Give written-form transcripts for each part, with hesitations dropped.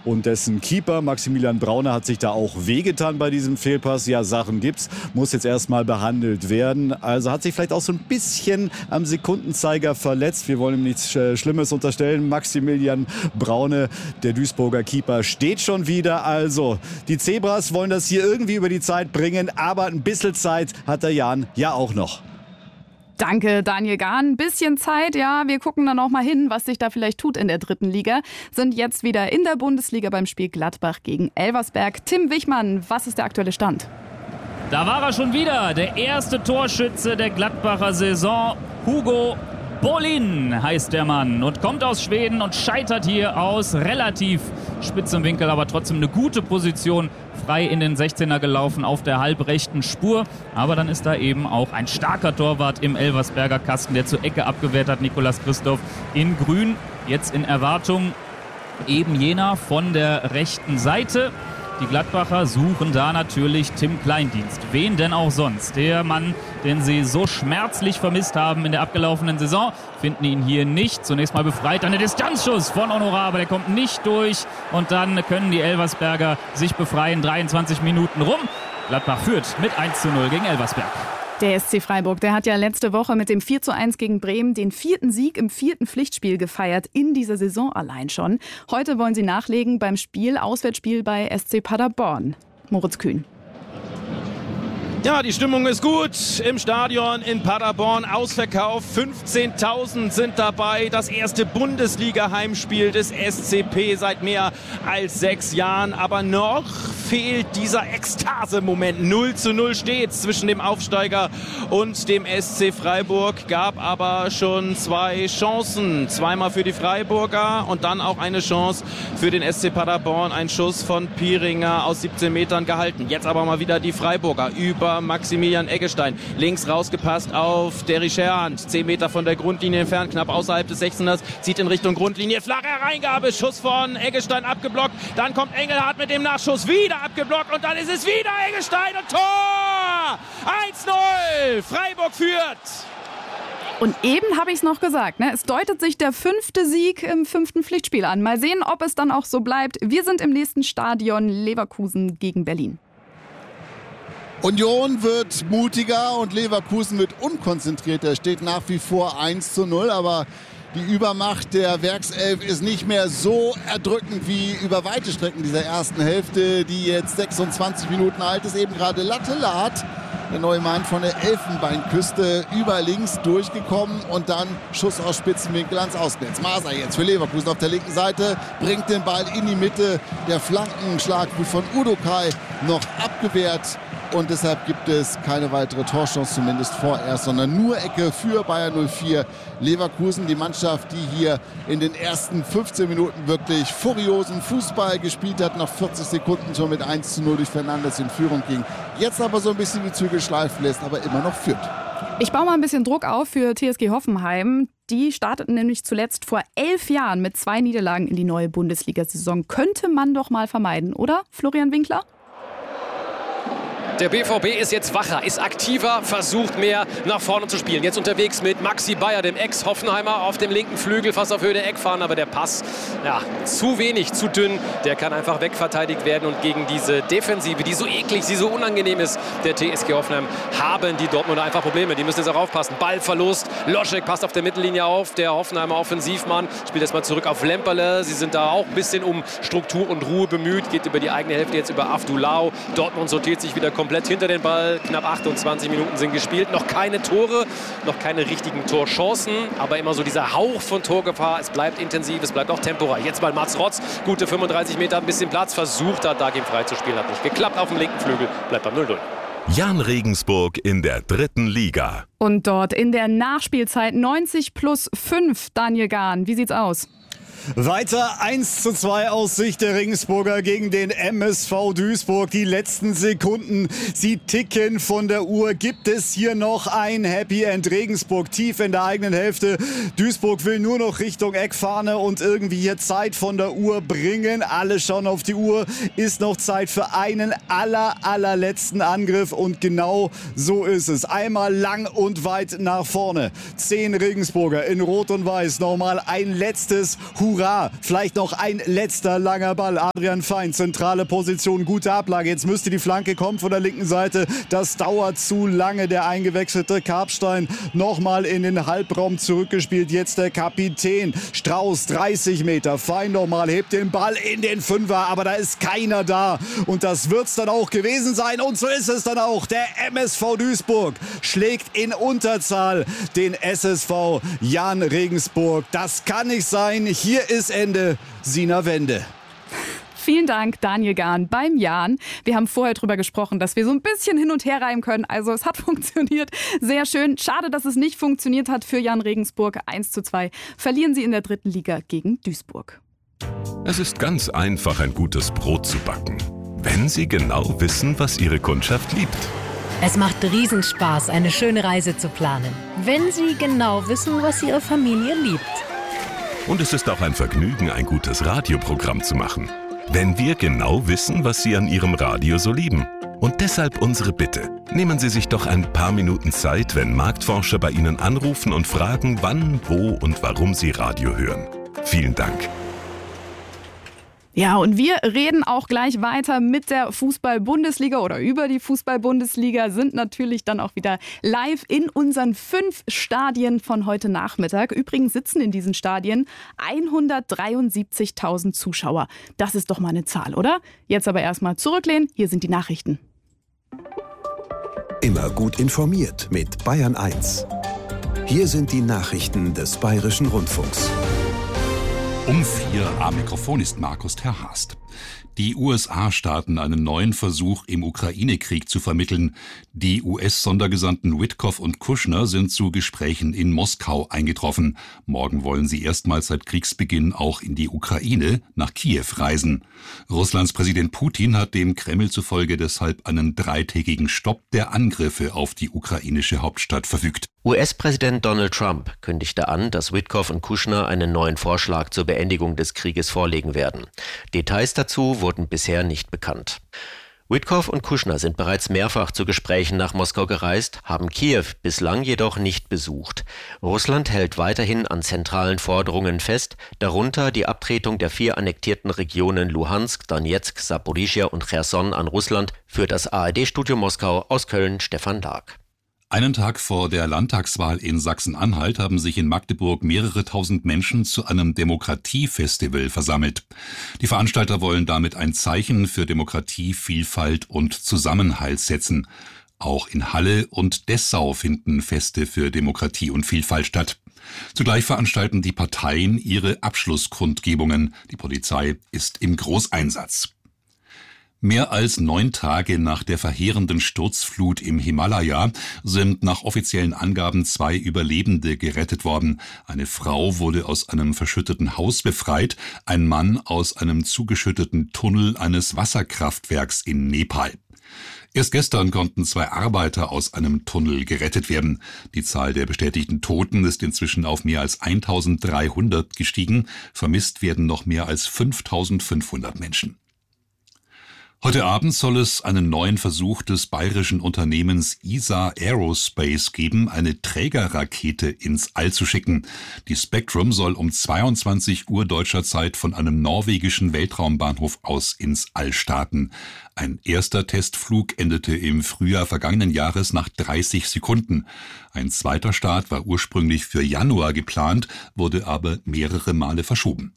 und dessen Keeper Maximilian Braune hat sich da auch wehgetan bei diesem Fehlpass. Ja, Sachen gibt's, muss jetzt erstmal behandelt werden. Also hat sich vielleicht auch so ein bisschen am Sekundenzeiger verletzt. Wir wollen ihm nichts Schlimmes unterstellen. Maximilian Braune, der Duisburger Keeper, steht schon wieder. Also die Zebras wollen das hier irgendwie über die Zeit bringen, aber ein bisschen Zeit hat der Jan ja auch noch. Danke, Daniel Gahn. Ein bisschen Zeit, ja. Wir gucken dann auch mal hin, was sich da vielleicht tut in der 3. Liga. Sind jetzt wieder in der Bundesliga beim Spiel Gladbach gegen Elversberg. Tim Wichmann, was ist der aktuelle Stand? Da war er schon wieder, der erste Torschütze der Gladbacher Saison. Hugo Bolin heißt der Mann und kommt aus Schweden und scheitert hier aus relativ spitzem Winkel, aber trotzdem eine gute Position, frei in den 16er gelaufen auf der halbrechten Spur. Aber dann ist da eben auch ein starker Torwart im Elversberger Kasten, der zur Ecke abgewehrt hat, Nicolas Christoph in Grün. Jetzt in Erwartung eben jener von der rechten Seite. Die Gladbacher suchen da natürlich Tim Kleindienst. Wen denn auch sonst? Der Mann, den sie so schmerzlich vermisst haben in der abgelaufenen Saison, finden ihn hier nicht. Zunächst mal befreit, dann der Distanzschuss von Honorar, aber der kommt nicht durch. Und dann können die Elversberger sich befreien. 23 Minuten rum. Gladbach führt mit 1:0 gegen Elversberg. Der SC Freiburg, der hat ja letzte Woche mit dem 4:1 gegen Bremen den 4. Sieg im 4. Pflichtspiel gefeiert, in dieser Saison allein schon. Heute wollen sie nachlegen beim Auswärtsspiel bei SC Paderborn. Moritz Kühn. Ja, die Stimmung ist gut im Stadion in Paderborn, ausverkauft. 15.000 sind dabei. Das erste Bundesliga-Heimspiel des SCP seit mehr als 6 Jahren. Aber noch fehlt dieser Ekstase-Moment. 0:0 steht's zwischen dem Aufsteiger und dem SC Freiburg. Gab aber schon 2 Chancen. Zweimal für die Freiburger und dann auch eine Chance für den SC Paderborn. Ein Schuss von Pieringer aus 17 Metern gehalten. Jetzt aber mal wieder die Freiburger über Maximilian Eggestein. Links rausgepasst auf Derry Scherhand. 10 Meter von der Grundlinie entfernt, knapp außerhalb des 16ers. Zieht in Richtung Grundlinie. Flache Hereingabe. Schuss von Eggestein abgeblockt. Dann kommt Engelhardt mit dem Nachschuss. Wieder abgeblockt. Und dann ist es wieder Eggestein und Tor! 1:0. Freiburg führt. Und eben habe ich es noch gesagt, ne? Es deutet sich der 5. Sieg im 5. Pflichtspiel an. Mal sehen, ob es dann auch so bleibt. Wir sind im nächsten Stadion, Leverkusen gegen Berlin. Union wird mutiger und Leverkusen wird unkonzentrierter. Steht nach wie vor 1:0, aber die Übermacht der Werkself ist nicht mehr so erdrückend wie über weite Strecken dieser ersten Hälfte, die jetzt 26 Minuten alt ist. Eben gerade Lattelat, der neue Mann von der Elfenbeinküste, über links durchgekommen und dann Schuss aus Spitzenwinkel ans Außennetz. Maser jetzt für Leverkusen auf der linken Seite, bringt den Ball in die Mitte. Der Flankenschlag wird von Udokai noch abgewehrt. Und deshalb gibt es keine weitere Torchance, zumindest vorerst, sondern nur Ecke für Bayer 04 Leverkusen. Die Mannschaft, die hier in den ersten 15 Minuten wirklich furiosen Fußball gespielt hat, nach 40 Sekunden schon mit 1:0 durch Fernandes in Führung ging. Jetzt aber so ein bisschen die Zügel schleifen lässt, aber immer noch führt. Ich baue mal ein bisschen Druck auf für TSG Hoffenheim. Die starteten nämlich zuletzt vor 11 Jahren mit 2 Niederlagen in die neue Bundesliga-Saison. Könnte man doch mal vermeiden, oder, Florian Winkler? Der BVB ist jetzt wacher, ist aktiver, versucht mehr nach vorne zu spielen. Jetzt unterwegs mit Maxi Bayer, dem Ex-Hoffenheimer, auf dem linken Flügel, fast auf Höhe der Eckfahne. Aber der Pass, ja, zu wenig, zu dünn. Der kann einfach wegverteidigt werden. Und gegen diese Defensive, die so eklig, die so unangenehm ist, der TSG Hoffenheim, haben die Dortmunder einfach Probleme. Die müssen jetzt auch aufpassen. Ballverlust, Loschek passt auf der Mittellinie auf. Der Hoffenheimer Offensivmann spielt jetzt mal zurück auf Lemperle. Sie sind da auch ein bisschen um Struktur und Ruhe bemüht. Geht über die eigene Hälfte jetzt über Afdulau. Dortmund sortiert sich wieder komplett hinter den Ball. Knapp 28 Minuten sind gespielt. Noch keine Tore, noch keine richtigen Torchancen. Aber immer so dieser Hauch von Torgefahr. Es bleibt intensiv, es bleibt auch temporar. Jetzt mal Mats Rotz. Gute 35 Meter, ein bisschen Platz. Versucht hat, Dagim frei zu spielen. Hat nicht geklappt auf dem linken Flügel. Bleibt beim 0:0. Jan Regensburg in der 3. Liga. Und dort in der Nachspielzeit 90+5. Daniel Gahn, wie sieht's aus? Weiter 1:2 aus Sicht der Regensburger gegen den MSV Duisburg. Die letzten Sekunden, sie ticken von der Uhr. Gibt es hier noch ein Happy End? Regensburg tief in der eigenen Hälfte. Duisburg will nur noch Richtung Eckfahne und irgendwie hier Zeit von der Uhr bringen. Alle schauen auf die Uhr. Ist noch Zeit für einen allerletzten Angriff und genau so ist es. Einmal lang und weit nach vorne. 10 Regensburger in Rot und Weiß. Nochmal ein letztes Hurra Hurra! Vielleicht noch ein letzter langer Ball. Adrian Fein, zentrale Position, gute Ablage. Jetzt müsste die Flanke kommen von der linken Seite. Das dauert zu lange. Der eingewechselte Karpstein nochmal in den Halbraum zurückgespielt. Jetzt der Kapitän Strauß, 30 Meter. Fein nochmal, hebt den Ball in den Fünfer, aber da ist keiner da. Und das wird's dann auch gewesen sein. Und so ist es dann auch. Der MSV Duisburg schlägt in Unterzahl den SSV Jahn Regensburg. Das kann nicht sein. Hier ist Ende. Sina Wende. Vielen Dank, Daniel Gahn beim Jahn. Wir haben vorher drüber gesprochen, dass wir so ein bisschen hin und her reimen können. Also es hat funktioniert. Sehr schön. Schade, dass es nicht funktioniert hat für Jahn Regensburg. 1:2 verlieren sie in der 3. Liga gegen Duisburg. Es ist ganz einfach, ein gutes Brot zu backen, wenn Sie genau wissen, was Ihre Kundschaft liebt. Es macht Riesenspaß, eine schöne Reise zu planen, wenn Sie genau wissen, was Ihre Familie liebt. Und es ist auch ein Vergnügen, ein gutes Radioprogramm zu machen, wenn wir genau wissen, was Sie an Ihrem Radio so lieben. Und deshalb unsere Bitte. Nehmen Sie sich doch ein paar Minuten Zeit, wenn Marktforscher bei Ihnen anrufen und fragen, wann, wo und warum Sie Radio hören. Vielen Dank. Ja, und wir reden auch gleich weiter mit der Fußball-Bundesliga oder über die Fußball-Bundesliga, sind natürlich dann auch wieder live in unseren 5 Stadien von heute Nachmittag. Übrigens sitzen in diesen Stadien 173.000 Zuschauer. Das ist doch mal eine Zahl, oder? Jetzt aber erstmal zurücklehnen, hier sind die Nachrichten. Immer gut informiert mit Bayern 1. Hier sind die Nachrichten des Bayerischen Rundfunks. Um 4 am Mikrofon ist Markus Terhast. Die USA starten einen neuen Versuch, im Ukraine-Krieg zu vermitteln. Die US-Sondergesandten Witkoff und Kushner sind zu Gesprächen in Moskau eingetroffen. Morgen wollen sie erstmals seit Kriegsbeginn auch in die Ukraine, nach Kiew, reisen. Russlands Präsident Putin hat dem Kreml zufolge deshalb einen 3-tägigen Stopp der Angriffe auf die ukrainische Hauptstadt verfügt. US-Präsident Donald Trump kündigte an, dass Witkoff und Kushner einen neuen Vorschlag zur Beendigung des Krieges vorlegen werden. Details dazu wurden bisher nicht bekannt. Witkoff und Kushner sind bereits mehrfach zu Gesprächen nach Moskau gereist, haben Kiew bislang jedoch nicht besucht. Russland hält weiterhin an zentralen Forderungen fest, darunter die Abtretung der 4 annektierten Regionen Luhansk, Donetsk, Saporischschja und Cherson an Russland, für das ARD-Studio Moskau aus Köln Stefan Lag. Einen Tag vor der Landtagswahl in Sachsen-Anhalt haben sich in Magdeburg mehrere tausend Menschen zu einem Demokratiefestival versammelt. Die Veranstalter wollen damit ein Zeichen für Demokratie, Vielfalt und Zusammenhalt setzen. Auch in Halle und Dessau finden Feste für Demokratie und Vielfalt statt. Zugleich veranstalten die Parteien ihre Abschlusskundgebungen. Die Polizei ist im Großeinsatz. Mehr als 9 Tage nach der verheerenden Sturzflut im Himalaya sind nach offiziellen Angaben 2 Überlebende gerettet worden. Eine Frau wurde aus einem verschütteten Haus befreit, ein Mann aus einem zugeschütteten Tunnel eines Wasserkraftwerks in Nepal. Erst gestern konnten 2 Arbeiter aus einem Tunnel gerettet werden. Die Zahl der bestätigten Toten ist inzwischen auf mehr als 1300 gestiegen. Vermisst werden noch mehr als 5500 Menschen. Heute Abend soll es einen neuen Versuch des bayerischen Unternehmens ESA Aerospace geben, eine Trägerrakete ins All zu schicken. Die Spectrum soll um 22 Uhr deutscher Zeit von einem norwegischen Weltraumbahnhof aus ins All starten. Ein erster Testflug endete im Frühjahr vergangenen Jahres nach 30 Sekunden. Ein zweiter Start war ursprünglich für Januar geplant, wurde aber mehrere Male verschoben.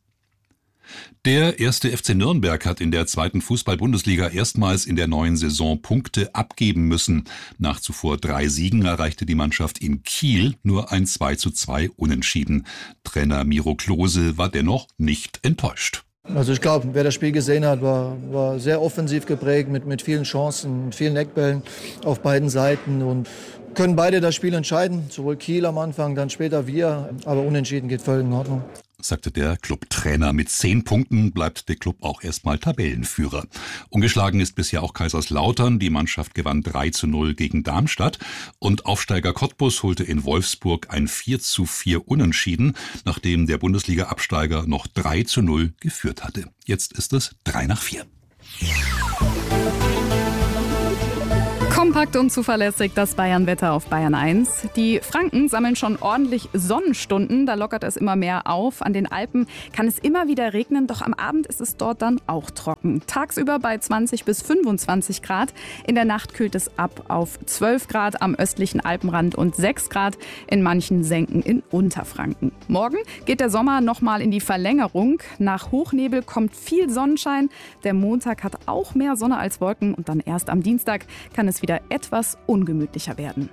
Der 1. FC Nürnberg hat in der 2. Fußball-Bundesliga erstmals in der neuen Saison Punkte abgeben müssen. Nach zuvor 3 Siegen erreichte die Mannschaft in Kiel nur ein 2:2 Unentschieden. Trainer Miro Klose war dennoch nicht enttäuscht. Also ich glaube, wer das Spiel gesehen hat, war sehr offensiv geprägt, mit vielen Chancen, mit vielen Eckbällen auf beiden Seiten und können beide das Spiel entscheiden. Sowohl Kiel am Anfang, dann später wir, aber unentschieden geht völlig in Ordnung. Sagte der Clubtrainer. Mit 10 Punkten bleibt der Club auch erstmal Tabellenführer. Ungeschlagen ist bisher auch Kaiserslautern. Die Mannschaft gewann 3:0 gegen Darmstadt. Und Aufsteiger Cottbus holte in Wolfsburg ein 4:4 Unentschieden, nachdem der Bundesliga-Absteiger noch 3:0 geführt hatte. Jetzt ist es 3/4. Kompakt und zuverlässig das Bayern-Wetter auf Bayern 1. Die Franken sammeln schon ordentlich Sonnenstunden, da lockert es immer mehr auf. An den Alpen kann es immer wieder regnen, doch am Abend ist es dort dann auch trocken. Tagsüber bei 20 bis 25 Grad, in der Nacht kühlt es ab auf 12 Grad am östlichen Alpenrand und 6 Grad in manchen Senken in Unterfranken. Morgen geht der Sommer nochmal in die Verlängerung. Nach Hochnebel kommt viel Sonnenschein. Der Montag hat auch mehr Sonne als Wolken und dann erst am Dienstag kann es wieder etwas ungemütlicher werden.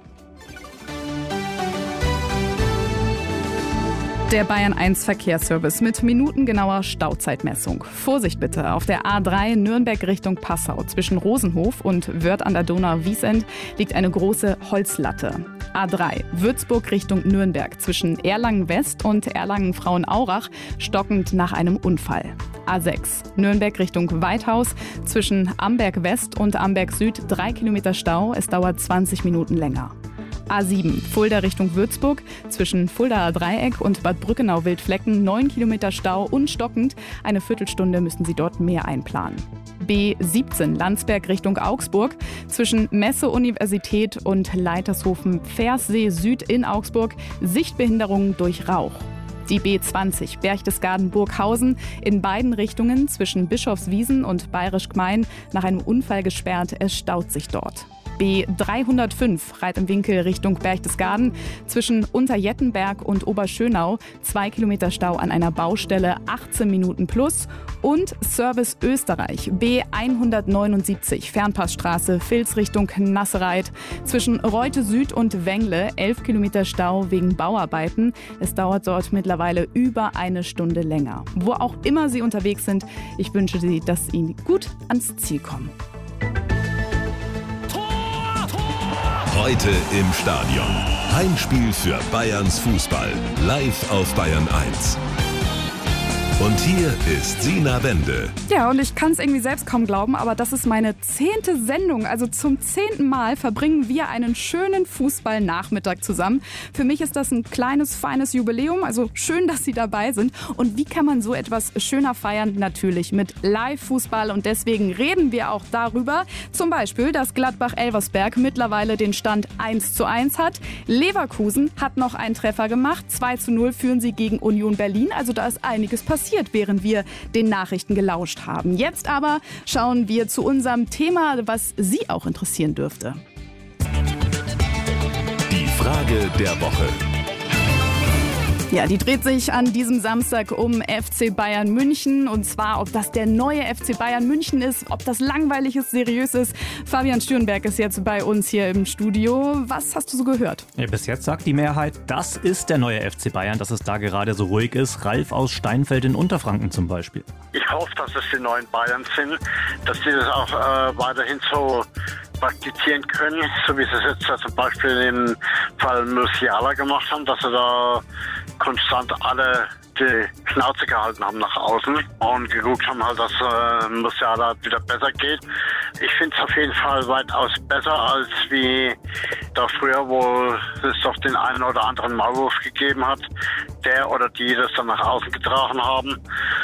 Der Bayern 1 Verkehrsservice mit minutengenauer Stauzeitmessung. Vorsicht bitte, auf der A3 Nürnberg Richtung Passau zwischen Rosenhof und Wörth an der Donau-Wiesent liegt eine große Holzlatte. A3 Würzburg Richtung Nürnberg zwischen Erlangen West und Erlangen Frauenaurach stockend nach einem Unfall. A6 Nürnberg Richtung Weithaus zwischen Amberg West und Amberg Süd 3 Kilometer Stau, es dauert 20 Minuten länger. A7 Fulda Richtung Würzburg zwischen Fuldaer Dreieck und Bad Brückenau-Wildflecken 9 Kilometer Stau und stockend, eine Viertelstunde müssen Sie dort mehr einplanen. B17 Landsberg Richtung Augsburg zwischen Messe-Universität und Leitershofen-Pferssee Süd in Augsburg, Sichtbehinderung durch Rauch. Die B20 Berchtesgaden-Burghausen in beiden Richtungen zwischen Bischofswiesen und Bayerisch Gmein nach einem Unfall gesperrt, es staut sich dort. B305 Reit im Winkel Richtung Berchtesgaden zwischen Unterjettenberg und Oberschönau 2 Kilometer Stau an einer Baustelle, 18 Minuten plus. Und Service Österreich B179 Fernpassstraße Vils Richtung Nassereit zwischen Reute Süd und Wengle 11 Kilometer Stau wegen Bauarbeiten. Es dauert dort mittlerweile über eine Stunde länger. Wo auch immer Sie unterwegs sind, ich wünsche Sie, dass Sie gut ans Ziel kommen. Heute im Stadion. Heimspiel für Bayerns Fußball. Live auf Bayern 1. Und hier ist Sina Wende. Ja, und ich kann es irgendwie selbst kaum glauben, aber das ist meine 10. Sendung. Also zum 10. Mal verbringen wir einen schönen Fußballnachmittag zusammen. Für mich ist das ein kleines, feines Jubiläum. Also schön, dass Sie dabei sind. Und wie kann man so etwas schöner feiern? Natürlich mit Live-Fußball. Und deswegen reden wir auch darüber. Zum Beispiel, dass Gladbach-Elversberg mittlerweile den Stand 1:1 hat. Leverkusen hat noch einen Treffer gemacht. 2:0 führen sie gegen Union Berlin. Also da ist einiges passiert, während wir den Nachrichten gelauscht haben. Jetzt aber schauen wir zu unserem Thema, was Sie auch interessieren dürfte. Die Frage der Woche. Ja, die dreht sich an diesem Samstag um FC Bayern München. Und zwar, ob das der neue FC Bayern München ist, ob das langweilig ist, seriös ist. Fabian Stürenberg ist jetzt bei uns hier im Studio. Was hast du so gehört? Ja, bis jetzt sagt die Mehrheit, das ist der neue FC Bayern, dass es da gerade so ruhig ist. Ralf aus Steinfeld in Unterfranken zum Beispiel. Ich hoffe, dass es die neuen Bayern sind, dass sie das auch weiterhin so praktizieren können, so wie sie es jetzt zum Beispiel im Fall Musiala gemacht haben, dass sie da konstant alle die Schnauze gehalten haben nach außen und geguckt haben, halt, dass Musiala wieder besser geht. Ich finde es auf jeden Fall weitaus besser als wie da früher, wo es doch den einen oder anderen Maulwurf gegeben hat, der oder die das dann nach außen getragen haben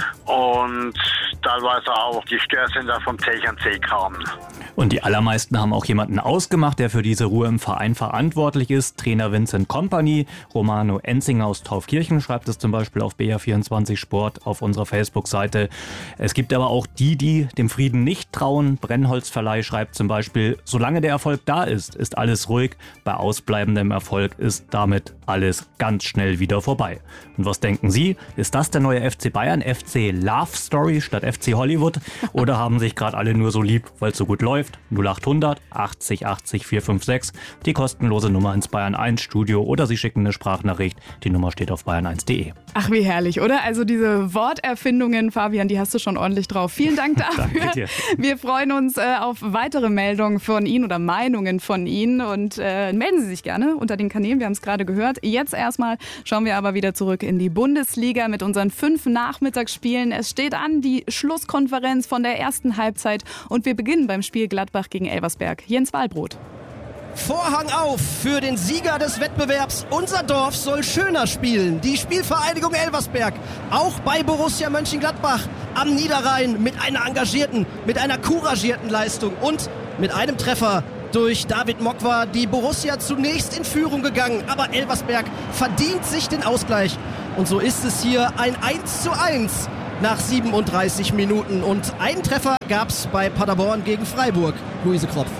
und teilweise auch die Störsender vom Tegernsee kamen. Und die allermeisten haben auch jemanden ausgemacht, der für diese Ruhe im Verein verantwortlich ist. Trainer Vincent Kompany, Romano Enzinger aus Taufkirchen schreibt es zum Beispiel auf BR24 Sport auf unserer Facebook-Seite. Es gibt aber auch die dem Frieden nicht trauen. Brennholzverleih schreibt zum Beispiel, solange der Erfolg da ist, ist alles ruhig. Bei ausbleibendem Erfolg ist damit alles ganz schnell wieder vorbei. Und was denken Sie? Ist das der neue FC Bayern? FC Love Story statt FC Hollywood? Oder haben sich gerade alle nur so lieb, weil es so gut läuft? 0800 80 80 456, die kostenlose Nummer ins Bayern 1 Studio oder Sie schicken eine Sprachnachricht. Die Nummer steht auf bayern1.de. Ach, wie herrlich, oder? Also diese Worterfindungen, Fabian, die hast du schon ordentlich drauf. Vielen Dank dafür. Danke dir. Wir freuen uns auf weitere Meldungen von Ihnen oder Meinungen von Ihnen und melden Sie sich gerne unter den Kanälen. Wir haben es gerade gehört. Jetzt erstmal schauen wir aber wieder zurück in die Bundesliga mit unseren 5 Nachmittagsspielen. Es steht an die Schlusskonferenz von der ersten Halbzeit und wir beginnen beim Spiel Gladbach gegen Elversberg. Jens Wahlbrot. Vorhang auf für den Sieger des Wettbewerbs. Unser Dorf soll schöner spielen. Die Spielvereinigung Elversberg, auch bei Borussia Mönchengladbach am Niederrhein mit einer engagierten, mit einer couragierten Leistung und mit einem Treffer durch David Mokwa die Borussia zunächst in Führung gegangen, aber Elversberg verdient sich den Ausgleich. Und so ist es hier ein 1:1 nach 37 Minuten. Und einen Treffer gab es bei Paderborn gegen Freiburg. Luise Kropf.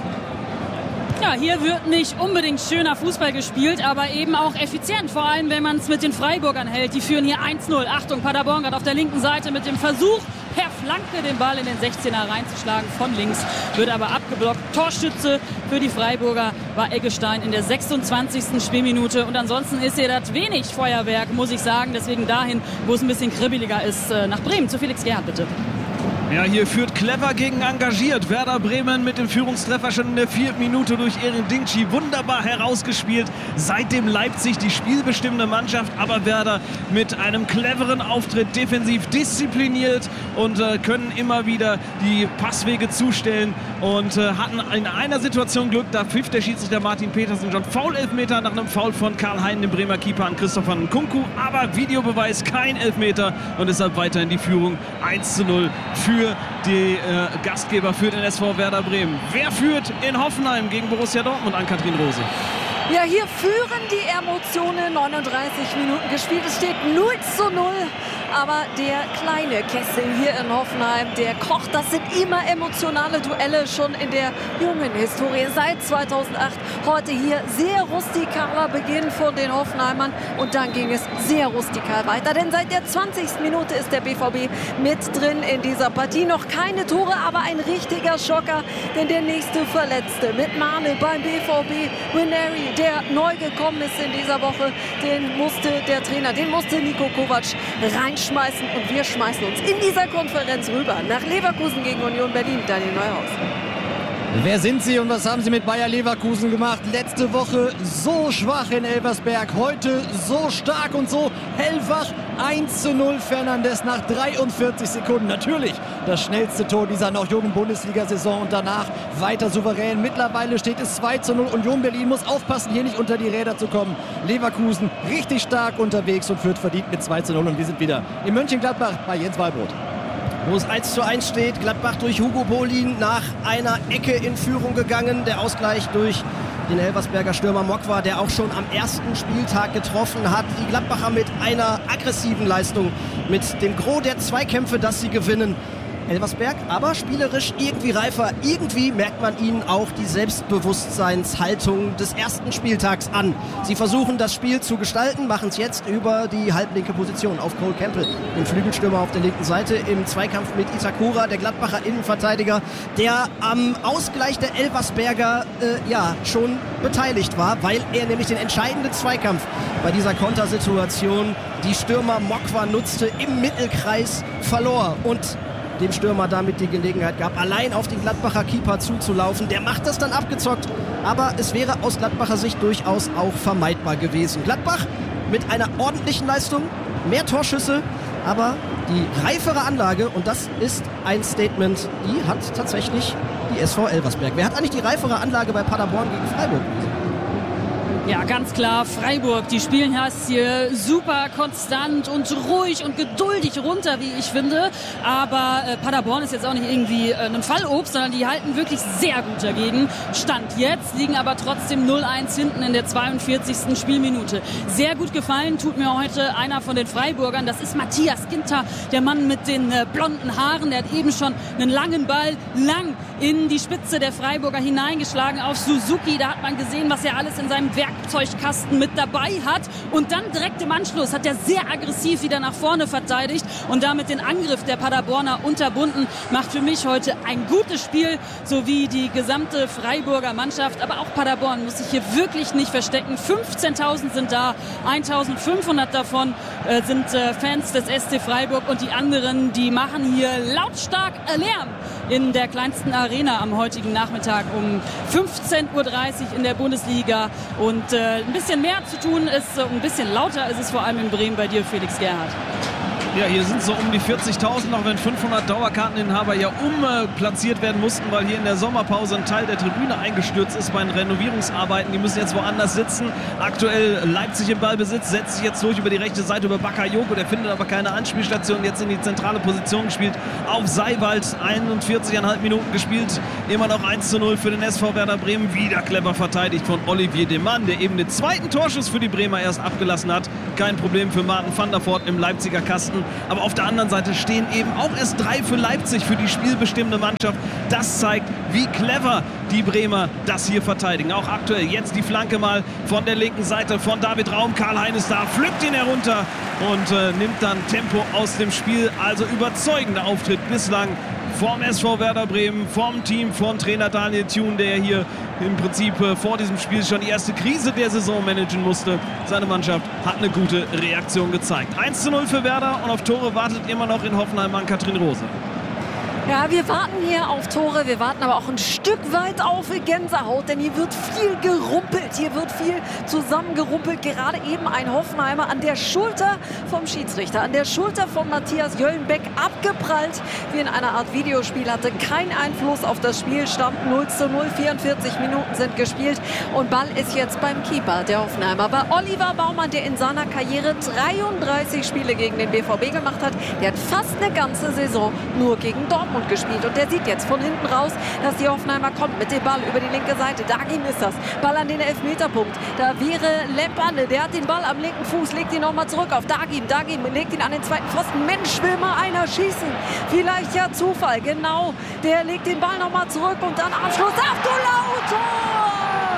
Ja, hier wird nicht unbedingt schöner Fußball gespielt, aber eben auch effizient. Vor allem, wenn man es mit den Freiburgern hält. Die führen hier 1:0. Achtung, Paderborn gerade auf der linken Seite mit dem Versuch, per Flanke den Ball in den 16er reinzuschlagen von links. Wird aber abgeblockt. Torschütze für die Freiburger war Eggestein in der 26. Spielminute. Und ansonsten ist hier das wenig Feuerwerk, muss ich sagen. Deswegen dahin, wo es ein bisschen kribbeliger ist, nach Bremen. Zu Felix Gerhardt, bitte. Ja, hier führt clever gegen engagiert. Werder Bremen mit dem Führungstreffer schon in der 4. Minute durch Erin Dingchi. Wunderbar herausgespielt. Seitdem Leipzig die spielbestimmende Mannschaft, aber Werder mit einem cleveren Auftritt, defensiv diszipliniert und können immer wieder die Passwege zustellen und hatten in einer Situation Glück. Da pfiff der Schiedsrichter Martin Petersen schon Foul-Elfmeter nach einem Foul von Karl Hein, dem Bremer Keeper, an Christopher Nkunku. Aber Videobeweis, kein Elfmeter und deshalb weiterhin die Führung 1:0 für die Gastgeber, für den SV Werder Bremen. Wer führt in Hoffenheim gegen Borussia Dortmund? Ann-Kathrin Rose. Ja, hier führen die Emotionen. 39 Minuten gespielt. Es steht 0:0. Aber der kleine Kessel hier in Hoffenheim, der kocht. Das sind immer emotionale Duelle schon in der jungen Historie. Seit 2008. Heute hier sehr rustikaler Beginn von den Hoffenheimern. Und dann ging es sehr rustikal weiter. Denn seit der 20. Minute ist der BVB mit drin in dieser Partie. Noch keine Tore, aber ein richtiger Schocker. Denn der nächste Verletzte mit Mane beim BVB, Ranieri, der neu gekommen ist in dieser Woche, den musste Niko Kovac reinschmeißen. Und wir schmeißen uns in dieser Konferenz rüber nach Leverkusen gegen Union Berlin. Daniel Neuhaus. Wer sind sie und was haben sie mit Bayer Leverkusen gemacht? Letzte Woche so schwach in Elversberg, heute so stark und so hellwach. 1:0 Fernandes nach 43 Sekunden. Natürlich das schnellste Tor dieser noch jungen Bundesliga-Saison und danach weiter souverän. Mittlerweile steht es 2:0. Union Berlin muss aufpassen, hier nicht unter die Räder zu kommen. Leverkusen richtig stark unterwegs und führt verdient mit 2:0. Und wir sind wieder in Mönchengladbach bei Jens Wallbrot. Wo es 1:1 steht, Gladbach durch Hugo Bolin nach einer Ecke in Führung gegangen. Der Ausgleich durch den Elversberger Stürmer Mokwa, der auch schon am ersten Spieltag getroffen hat. Die Gladbacher mit einer aggressiven Leistung, mit dem Gros der Zweikämpfe, dass sie gewinnen. Elversberg aber spielerisch irgendwie reifer. Irgendwie merkt man ihnen auch die Selbstbewusstseinshaltung des ersten Spieltags an. Sie versuchen das Spiel zu gestalten, machen es jetzt über die halblinke Position auf Cole Campbell, den Flügelstürmer auf der linken Seite, im Zweikampf mit Itakura, der Gladbacher Innenverteidiger, der am Ausgleich der Elversberger schon beteiligt war, weil er nämlich den entscheidenden Zweikampf bei dieser Kontersituation, die Stürmer Mokwa nutzte, im Mittelkreis verlor und dem Stürmer damit die Gelegenheit gab, allein auf den Gladbacher Keeper zuzulaufen. Der macht das dann abgezockt, aber es wäre aus Gladbacher Sicht durchaus auch vermeidbar gewesen. Gladbach mit einer ordentlichen Leistung, mehr Torschüsse, aber die reifere Anlage, und das ist ein Statement, die hat tatsächlich die SV Elversberg. Wer hat eigentlich die reifere Anlage bei Paderborn gegen Freiburg? Ja, ganz klar, Freiburg, die spielen das hier super konstant und ruhig und geduldig runter, wie ich finde. Aber Paderborn ist jetzt auch nicht irgendwie ein Fallobst, sondern die halten wirklich sehr gut dagegen. Stand jetzt, liegen aber trotzdem 0:1 hinten in der 42. Spielminute. Sehr gut gefallen tut mir heute einer von den Freiburgern. Das ist Matthias Ginter, der Mann mit den blonden Haaren. Der hat eben schon einen langen Ball lang in die Spitze der Freiburger hineingeschlagen auf Suzuki. Da hat man gesehen, was er alles in seinem Werkzeugkasten mit dabei hat. Und dann direkt im Anschluss hat er sehr aggressiv wieder nach vorne verteidigt und damit den Angriff der Paderborner unterbunden. Macht für mich heute ein gutes Spiel, sowie die gesamte Freiburger Mannschaft. Aber auch Paderborn muss sich hier wirklich nicht verstecken. 15.000 sind da, 1.500 davon sind Fans des SC Freiburg und die anderen, die machen hier lautstark Lärm in der kleinsten Arena am heutigen Nachmittag um 15:30 Uhr in der Bundesliga. Und ein bisschen mehr zu tun ist, ein bisschen lauter ist es vor allem in Bremen bei dir, Felix Gerhardt. Ja, hier sind so um die 40.000, auch wenn 500 Dauerkarteninhaber ja umplatziert werden mussten, weil hier in der Sommerpause ein Teil der Tribüne eingestürzt ist bei den Renovierungsarbeiten. Die müssen jetzt woanders sitzen. Aktuell Leipzig im Ballbesitz, setzt sich jetzt durch über die rechte Seite über Bakayoko. Der findet aber keine Anspielstation, jetzt in die zentrale Position gespielt. Auf Seiwald, 41,5 Minuten gespielt. Immer noch 1:0 für den SV Werder Bremen. Wieder clever verteidigt von Olivier Demann, der eben den zweiten Torschuss für die Bremer erst abgelassen hat. Kein Problem für Martin van der Voort im Leipziger Kasten. Aber auf der anderen Seite stehen eben auch erst 3 für Leipzig, für die spielbestimmende Mannschaft. Das zeigt, wie clever die Bremer das hier verteidigen. Auch aktuell jetzt die Flanke mal von der linken Seite von David Raum. Karl-Heinz ist da, pflückt ihn herunter und nimmt dann Tempo aus dem Spiel. Also überzeugender Auftritt bislang vom SV Werder Bremen, vom Team von Trainer Daniel Thune, der hier im Prinzip vor diesem Spiel schon die erste Krise der Saison managen musste. Seine Mannschaft hat eine gute Reaktion gezeigt. 1:0 für Werder und auf Tore wartet immer noch in Hoffenheim an Katrin Rose. Ja, wir warten hier auf Tore, wir warten aber auch ein Stück weit auf Gänsehaut, denn hier wird viel gerumpelt, hier wird viel zusammengerumpelt. Gerade eben ein Hoffenheimer an der Schulter vom Schiedsrichter, an der Schulter von Matthias Jöllenbeck abgeprallt, wie in einer Art Videospiel, hatte keinen Einfluss auf das Spiel, stand 0:0, 44 Minuten sind gespielt und Ball ist jetzt beim Keeper der Hoffenheimer. Bei Oliver Baumann, der in seiner Karriere 33 Spiele gegen den BVB gemacht hat, der hat fast eine ganze Saison nur gegen Dortmund gespielt und der sieht jetzt von hinten raus, dass die Hoffenheimer kommt mit dem Ball über die linke Seite. Dagim ist das. Ball an den Elfmeterpunkt. Da wäre Lepane, der hat den Ball am linken Fuß, legt ihn nochmal zurück auf Dagim. Dagim legt ihn an den zweiten Pfosten. Mensch, will mal einer schießen. Vielleicht ja Zufall. Genau, der legt den Ball nochmal zurück und dann Abschluss. Achtung, Tor!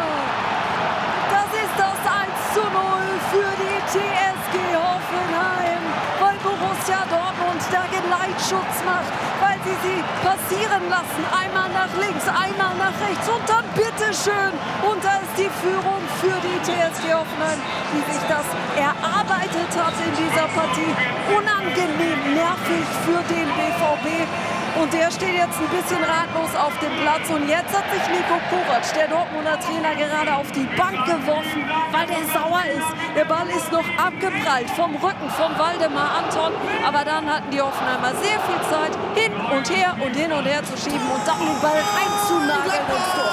Das ist das 1:0 für die TSG Hoffenheim, weil Borussia Dortmund da Geleitschutz macht, weil sie passieren lassen. Einmal nach links, einmal nach rechts und dann bitteschön. Und da ist die Führung für die TSG Hoffenheim, die sich das erarbeitet hat in dieser Partie. Unangenehm nervig für den BVB. Und der steht jetzt ein bisschen ratlos auf dem Platz. Und jetzt hat sich Niko Kovac, der Dortmunder Trainer, gerade auf die Bank geworfen, weil der sauer ist. Der Ball ist noch abgeprallt vom Rücken von Waldemar Anton. Aber dann hatten die Hoffenheimer sehr viel Zeit, hin und her zu schieben und dann den Ball einzunageln ins Tor.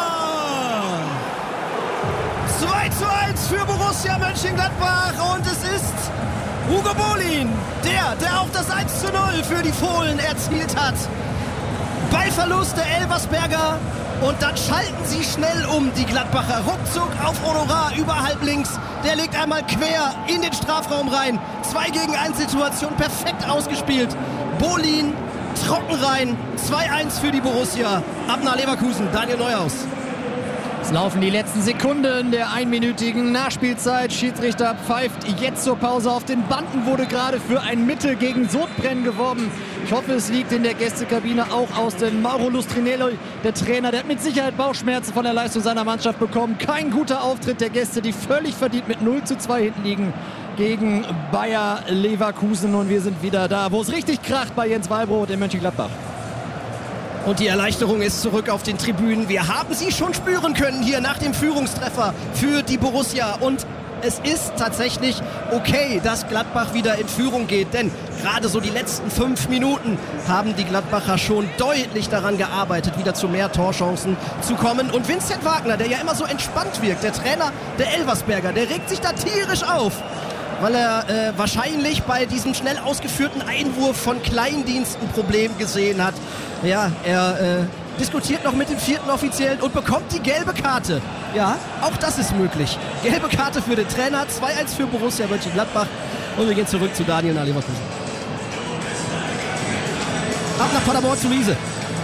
2:1 für Borussia Mönchengladbach und es ist Hugo Bolin, der auch das 1:0 für die Fohlen erzielt hat. Ballverlust der Elversberger und dann schalten sie schnell um, die Gladbacher. Ruckzuck auf Honorar über halb links. Der legt einmal quer in den Strafraum rein. 2-gegen-1 Situation, perfekt ausgespielt. Bolin trocken rein. 2:1 für die Borussia. Ab nach Leverkusen, Daniel Neuhaus. Es laufen die letzten Sekunden der einminütigen Nachspielzeit. Schiedsrichter pfeift jetzt zur Pause. Auf den Banden wurde gerade für ein Mittel gegen Sodbrennen geworben. Ich hoffe, es liegt in der Gästekabine auch aus, denn Mauro Lustrinello, der Trainer, der hat mit Sicherheit Bauchschmerzen von der Leistung seiner Mannschaft bekommen. Kein guter Auftritt der Gäste, die völlig verdient mit 0:2 hinten liegen gegen Bayer Leverkusen. Und wir sind wieder da, wo es richtig kracht bei Jens Wallbrot in Mönchengladbach. Und die Erleichterung ist zurück auf den Tribünen. Wir haben sie schon spüren können hier nach dem Führungstreffer für die Borussia. Und es ist tatsächlich okay, dass Gladbach wieder in Führung geht. Denn gerade so die letzten 5 Minuten haben die Gladbacher schon deutlich daran gearbeitet, wieder zu mehr Torchancen zu kommen. Und Vincent Wagner, der ja immer so entspannt wirkt, der Trainer der Elversberger, der regt sich da tierisch auf, weil er wahrscheinlich bei diesem schnell ausgeführten Einwurf von Kleindienst ein Problem gesehen hat. Ja, er diskutiert noch mit dem 4. Offiziellen und bekommt die gelbe Karte. Ja, auch das ist möglich. Gelbe Karte für den Trainer, 2:1 für Borussia Mönchengladbach. Und wir gehen zurück zu Daniel nach Leverkusen. Ab nach Paderborn zu Wiese.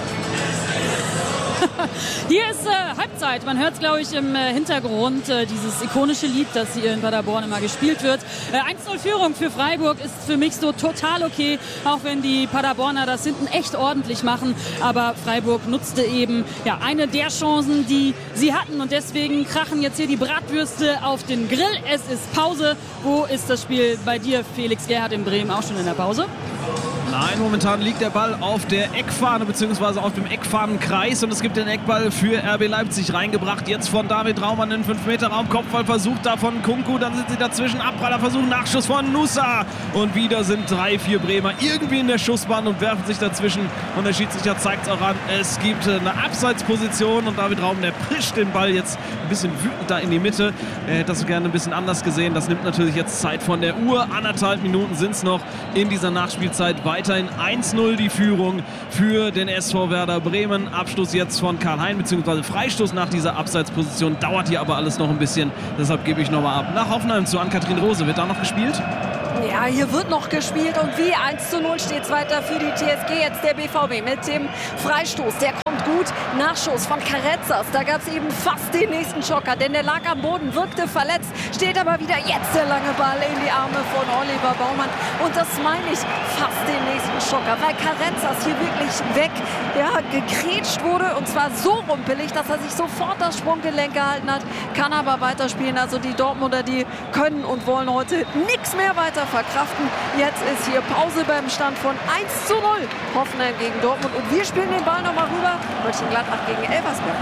Hier ist Halbzeit. Man hört es, glaube ich, im Hintergrund. Dieses ikonische Lied, das hier in Paderborn immer gespielt wird. 1:0 Führung für Freiburg ist für mich so total okay. Auch wenn die Paderborner das hinten echt ordentlich machen. Aber Freiburg nutzte eben eine der Chancen, die sie hatten. Und deswegen krachen jetzt hier die Bratwürste auf den Grill. Es ist Pause. Wo ist das Spiel bei dir, Felix Gerhardt in Bremen, auch schon in der Pause? Nein, momentan liegt der Ball auf der Eckfahne bzw. auf dem Eckfahnenkreis und es gibt den Eckball für RB Leipzig reingebracht. Jetzt von David Raumann in den 5-Meter-Raum. Kopfballversuch da von Kunku, dann sind sie dazwischen. Abprallerversuch, Nachschuss von Nusa. Und wieder sind 3-4 Bremer irgendwie in der Schussbahn und werfen sich dazwischen. Und der Schiedsrichter zeigt es auch an. Es gibt eine Abseitsposition und David Raumann, der prischt den Ball jetzt ein bisschen wütend da in die Mitte. Er hätte das gerne ein bisschen anders gesehen. Das nimmt natürlich jetzt Zeit von der Uhr. 1,5 Minuten sind es noch in dieser Nachspielzeit. Weiterhin 1-0 die Führung für den SV Werder Bremen. Abstoß jetzt von Karl-Hein, beziehungsweise Freistoß nach dieser Abseitsposition. Dauert hier aber alles noch ein bisschen. Deshalb gebe ich nochmal ab. Nach Hoffenheim zu Ann-Kathrin Rose. Wird da noch gespielt? Ja, hier wird noch gespielt und wie 1:0 steht es weiter für die TSG. Jetzt der BVB mit dem Freistoß. Der kommt gut. Nachschuss von Carrezzas. Da gab es eben fast den nächsten Schocker, denn der lag am Boden, wirkte verletzt, steht aber wieder jetzt der lange Ball in die Arme von Oliver Baumann. Und das meine ich, fast den nächsten Schocker, weil Carrezzas hier wirklich gegrätscht wurde und zwar so rumpelig, dass er sich sofort das Sprunggelenk gehalten hat, kann aber weiterspielen. Also die Dortmunder, die können und wollen heute nichts mehr weiter verkraften. Jetzt ist hier Pause beim Stand von 1:0. Hoffenheim gegen Dortmund und wir spielen den Ball nochmal rüber. Mönchengladbach gegen Elversberg.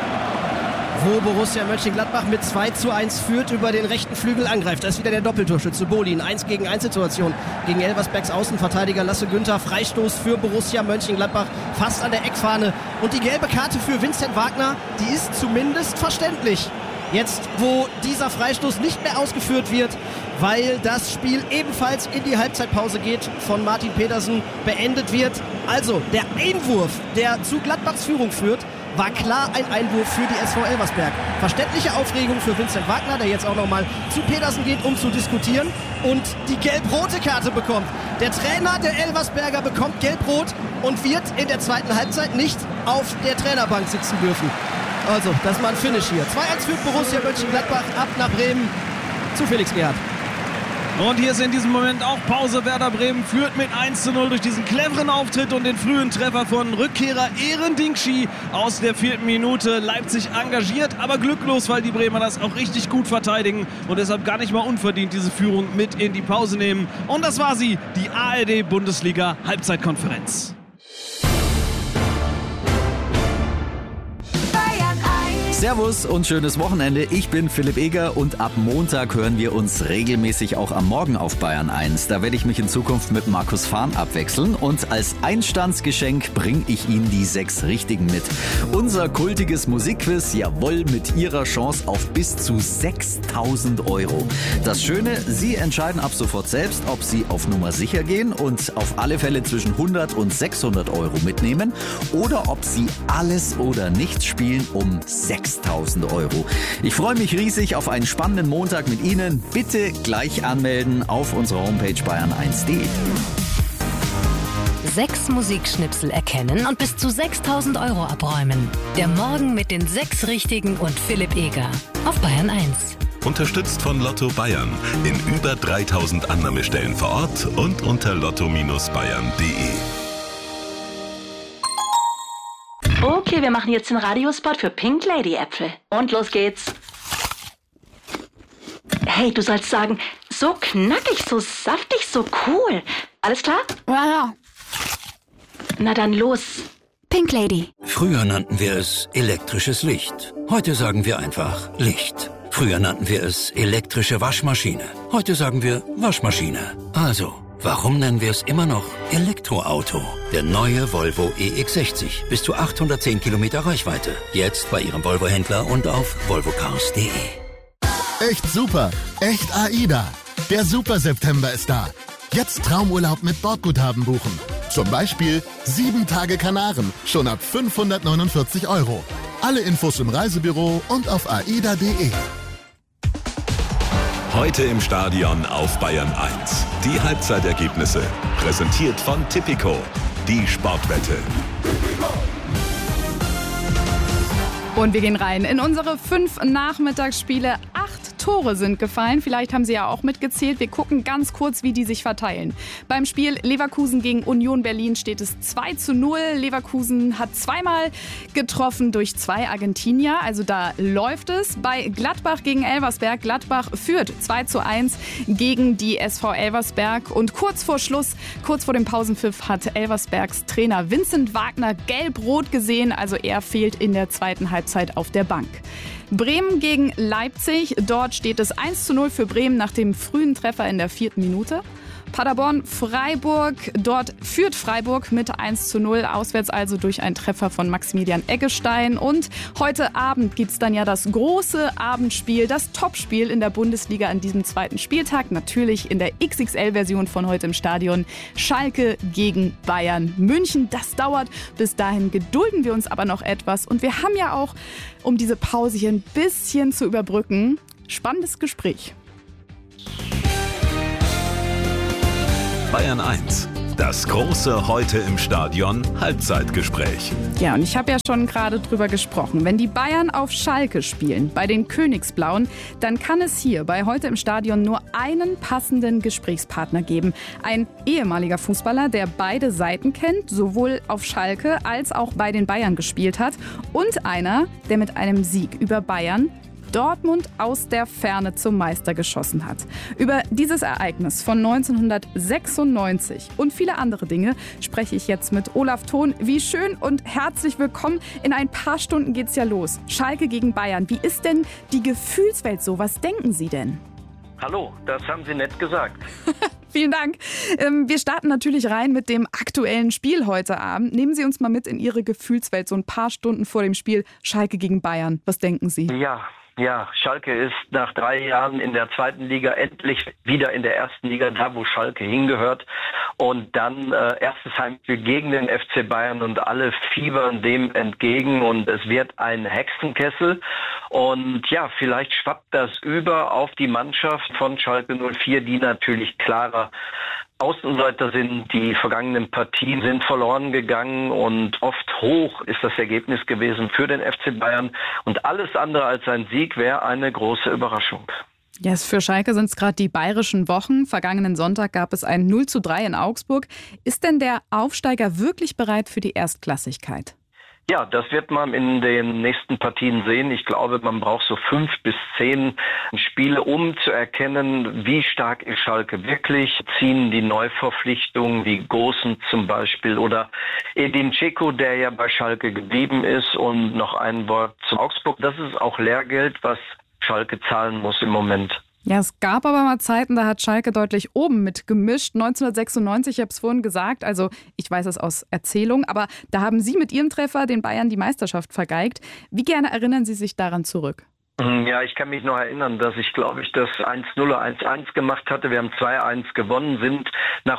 Wo Borussia Mönchengladbach mit 2:1 führt, über den rechten Flügel angreift. Da ist wieder der Doppeltorschütze Bolin. 1-gegen-1-Situation gegen Elversbergs Außenverteidiger Lasse Günther. Freistoß für Borussia Mönchengladbach fast an der Eckfahne. Und die gelbe Karte für Vincent Wagner, die ist zumindest verständlich. Jetzt, wo dieser Freistoß nicht mehr ausgeführt wird, weil das Spiel ebenfalls in die Halbzeitpause geht, von Martin Pedersen beendet wird. Also, der Einwurf, der zu Gladbachs Führung führt, war klar ein Einwurf für die SV Elversberg. Verständliche Aufregung für Vincent Wagner, der jetzt auch nochmal zu Pedersen geht, um zu diskutieren und die gelb-rote Karte bekommt. Der Trainer der Elversberger bekommt gelb-rot und wird in der zweiten Halbzeit nicht auf der Trainerbank sitzen dürfen. Also, das ist mal ein Finish hier. 2:1 führt Borussia Mönchengladbach ab nach Bremen zu Felix Gerhardt. Und hier ist in diesem Moment auch Pause. Werder Bremen führt mit 1:0 durch diesen cleveren Auftritt und den frühen Treffer von Rückkehrer Eren Dinkshi aus der 4. Minute. Leipzig engagiert, aber glücklos, weil die Bremer das auch richtig gut verteidigen und deshalb gar nicht mal unverdient diese Führung mit in die Pause nehmen. Und das war sie, die ARD-Bundesliga-Halbzeitkonferenz. Servus und schönes Wochenende. Ich bin Philipp Eger und ab Montag hören wir uns regelmäßig auch am Morgen auf Bayern 1. Da werde ich mich in Zukunft mit Markus Fahn abwechseln und als Einstandsgeschenk bringe ich Ihnen die 6 Richtigen mit. Unser kultiges Musikquiz, jawohl, mit Ihrer Chance auf bis zu 6.000 €. Das Schöne, Sie entscheiden ab sofort selbst, ob Sie auf Nummer sicher gehen und auf alle Fälle zwischen 100 und 600 € mitnehmen oder ob Sie alles oder nichts spielen um 6.000 €. Ich freue mich riesig auf einen spannenden Montag mit Ihnen. Bitte gleich anmelden auf unserer Homepage bayern1.de. 6 Musikschnipsel erkennen und bis zu 6.000 € abräumen. Der Morgen mit den 6 Richtigen und Philipp Eger auf Bayern 1. Unterstützt von Lotto Bayern in über 3.000 Annahmestellen vor Ort und unter lotto-bayern.de. Okay, wir machen jetzt den Radiospot für Pink Lady Äpfel. Und los geht's. Hey, du sollst sagen, so knackig, so saftig, so cool. Alles klar? Ja. Na dann los. Pink Lady. Früher nannten wir es elektrisches Licht. Heute sagen wir einfach Licht. Früher nannten wir es elektrische Waschmaschine. Heute sagen wir Waschmaschine. Also, warum nennen wir es immer noch Elektroauto? Der neue Volvo EX60. Bis zu 810 Kilometer Reichweite. Jetzt bei Ihrem Volvo-Händler und auf volvocars.de. Echt super. Echt AIDA. Der Super September ist da. Jetzt Traumurlaub mit Bordguthaben buchen. Zum Beispiel 7 Tage Kanaren. Schon ab 549 €. Alle Infos im Reisebüro und auf aida.de. Heute im Stadion auf Bayern 1. Die Halbzeitergebnisse. Präsentiert von Tipico. Die Sportwette. Und wir gehen rein in unsere 5 Nachmittagsspiele. 8 Tore sind gefallen. Vielleicht haben Sie ja auch mitgezählt. Wir gucken ganz kurz, wie die sich verteilen. Beim Spiel Leverkusen gegen Union Berlin steht es 2:0. Leverkusen hat zweimal getroffen durch 2 Argentinier. Also da läuft es. Bei Gladbach gegen Elversberg. Gladbach führt 2:1 gegen die SV Elversberg. Und kurz vor Schluss, kurz vor dem Pausenpfiff, hat Elversbergs Trainer Vincent Wagner gelb-rot gesehen. Also er fehlt in der zweiten Halbzeit auf der Bank. Bremen gegen Leipzig. Dort steht es 1:0 für Bremen nach dem frühen Treffer in der 4. Minute. Paderborn-Freiburg. Dort führt Freiburg mit 1:0. Auswärts also durch einen Treffer von Maximilian Eggestein. Und heute Abend gibt es dann ja das große Abendspiel, das Topspiel in der Bundesliga an diesem 2. Spieltag. Natürlich in der XXL-Version von heute im Stadion. Schalke gegen Bayern München. Das dauert. Bis dahin gedulden wir uns aber noch etwas. Und wir haben ja auch, um diese Pause hier ein bisschen zu überbrücken, spannendes Gespräch. Bayern 1, das große Heute im Stadion Halbzeitgespräch. Ja, und ich habe ja schon gerade drüber gesprochen. Wenn die Bayern auf Schalke spielen, bei den Königsblauen, dann kann es hier bei Heute im Stadion nur einen passenden Gesprächspartner geben. Ein ehemaliger Fußballer, der beide Seiten kennt, sowohl auf Schalke als auch bei den Bayern gespielt hat. Und einer, der mit einem Sieg über Bayern Dortmund aus der Ferne zum Meister geschossen hat. Über dieses Ereignis von 1996 und viele andere Dinge spreche ich jetzt mit Olaf Thon. Wie schön und herzlich willkommen. In ein paar Stunden geht's ja los. Schalke gegen Bayern. Wie ist denn die Gefühlswelt so? Was denken Sie denn? Hallo, das haben Sie nett gesagt. Vielen Dank. Wir starten natürlich rein mit dem aktuellen Spiel heute Abend. Nehmen Sie uns mal mit in Ihre Gefühlswelt, so ein paar Stunden vor dem Spiel Schalke gegen Bayern. Was denken Sie? Ja, Schalke ist nach 3 Jahren in der 2. Liga endlich wieder in der 1. Liga, da wo Schalke hingehört. Und dann erstes Heimspiel gegen den FC Bayern und alle fiebern dem entgegen und es wird ein Hexenkessel. Und ja, vielleicht schwappt das über auf die Mannschaft von Schalke 04, die natürlich klarer Außenseiter sind. Die vergangenen Partien sind verloren gegangen und oft hoch ist das Ergebnis gewesen für den FC Bayern. Und alles andere als ein Sieg wäre eine große Überraschung. Ja, für Schalke sind es gerade die bayerischen Wochen. Vergangenen Sonntag gab es ein 0:3 in Augsburg. Ist denn der Aufsteiger wirklich bereit für die Erstklassigkeit? Ja, das wird man in den nächsten Partien sehen. Ich glaube, man braucht so 5 bis 10 Spiele, um zu erkennen, wie stark ist Schalke wirklich. Ziehen die Neuverpflichtungen wie Goossen zum Beispiel oder Edin Dzeko, der ja bei Schalke geblieben ist. Und noch ein Wort zu Augsburg. Das ist auch Lehrgeld, was Schalke zahlen muss im Moment. Ja, es gab aber mal Zeiten, da hat Schalke deutlich oben mitgemischt. 1996, ich habe es vorhin gesagt, also ich weiß es aus Erzählung, aber da haben Sie mit Ihrem Treffer den Bayern die Meisterschaft vergeigt. Wie gerne erinnern Sie sich daran zurück? Ja, ich kann mich noch erinnern, dass ich, glaube ich, das 1:0 oder 1:1 gemacht hatte. Wir haben 2:1 gewonnen, sind nach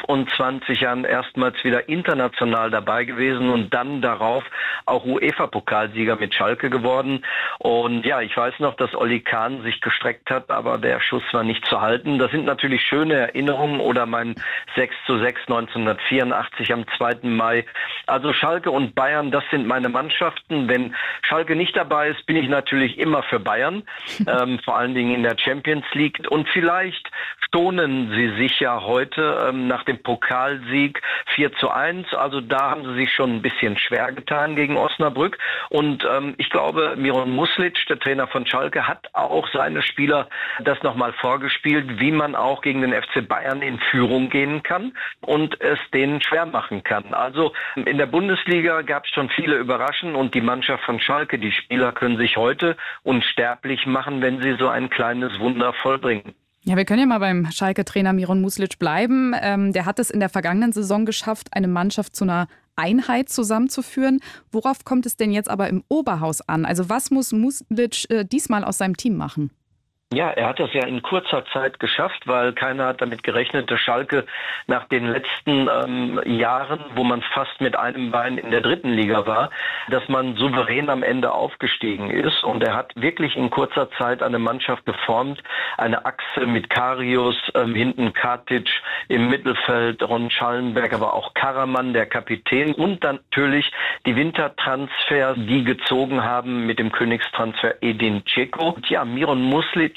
25 Jahren erstmals wieder international dabei gewesen und dann darauf auch UEFA-Pokalsieger mit Schalke geworden. Und ja, ich weiß noch, dass Olli Kahn sich gestreckt hat, aber der Schuss war nicht zu halten. Das sind natürlich schöne Erinnerungen oder mein 6:6 1984 am 2. Mai. Also Schalke und Bayern, das sind meine Mannschaften. Wenn Schalke nicht dabei ist, bin ich natürlich immer für Bayern, vor allen Dingen in der Champions League. Und vielleicht stonen sie sich ja heute nach dem Pokalsieg 4:1. Also da haben sie sich schon ein bisschen schwer getan gegen Osnabrück. Und ich glaube, Miron Muslic, der Trainer von Schalke, hat auch seine Spieler das nochmal vorgespielt, wie man auch gegen den FC Bayern in Führung gehen kann und es denen schwer machen kann. Also in der Bundesliga gab es schon viele Überraschungen und die Mannschaft von Schalke, die Spieler können sich heute unsterblich machen, wenn sie so ein kleines Wunder vollbringen. Ja, wir können ja mal beim Schalke-Trainer Miron Muslic bleiben. Der hat es in der vergangenen Saison geschafft, eine Mannschaft zu einer Einheit zusammenzuführen. Worauf kommt es denn jetzt aber im Oberhaus an? Also was muss Muslic diesmal aus seinem Team machen? Ja, er hat das ja in kurzer Zeit geschafft, weil keiner hat damit gerechnet, dass Schalke nach den letzten Jahren, wo man fast mit einem Bein in der 3. Liga war, dass man souverän am Ende aufgestiegen ist. Und er hat wirklich in kurzer Zeit eine Mannschaft geformt, eine Achse mit Karius, hinten Katic, im Mittelfeld Ron Schallenberg, aber auch Karaman, der Kapitän, und dann natürlich die Wintertransfers, die gezogen haben mit dem Königstransfer Edin Dzeko. Und ja, Miron Muslic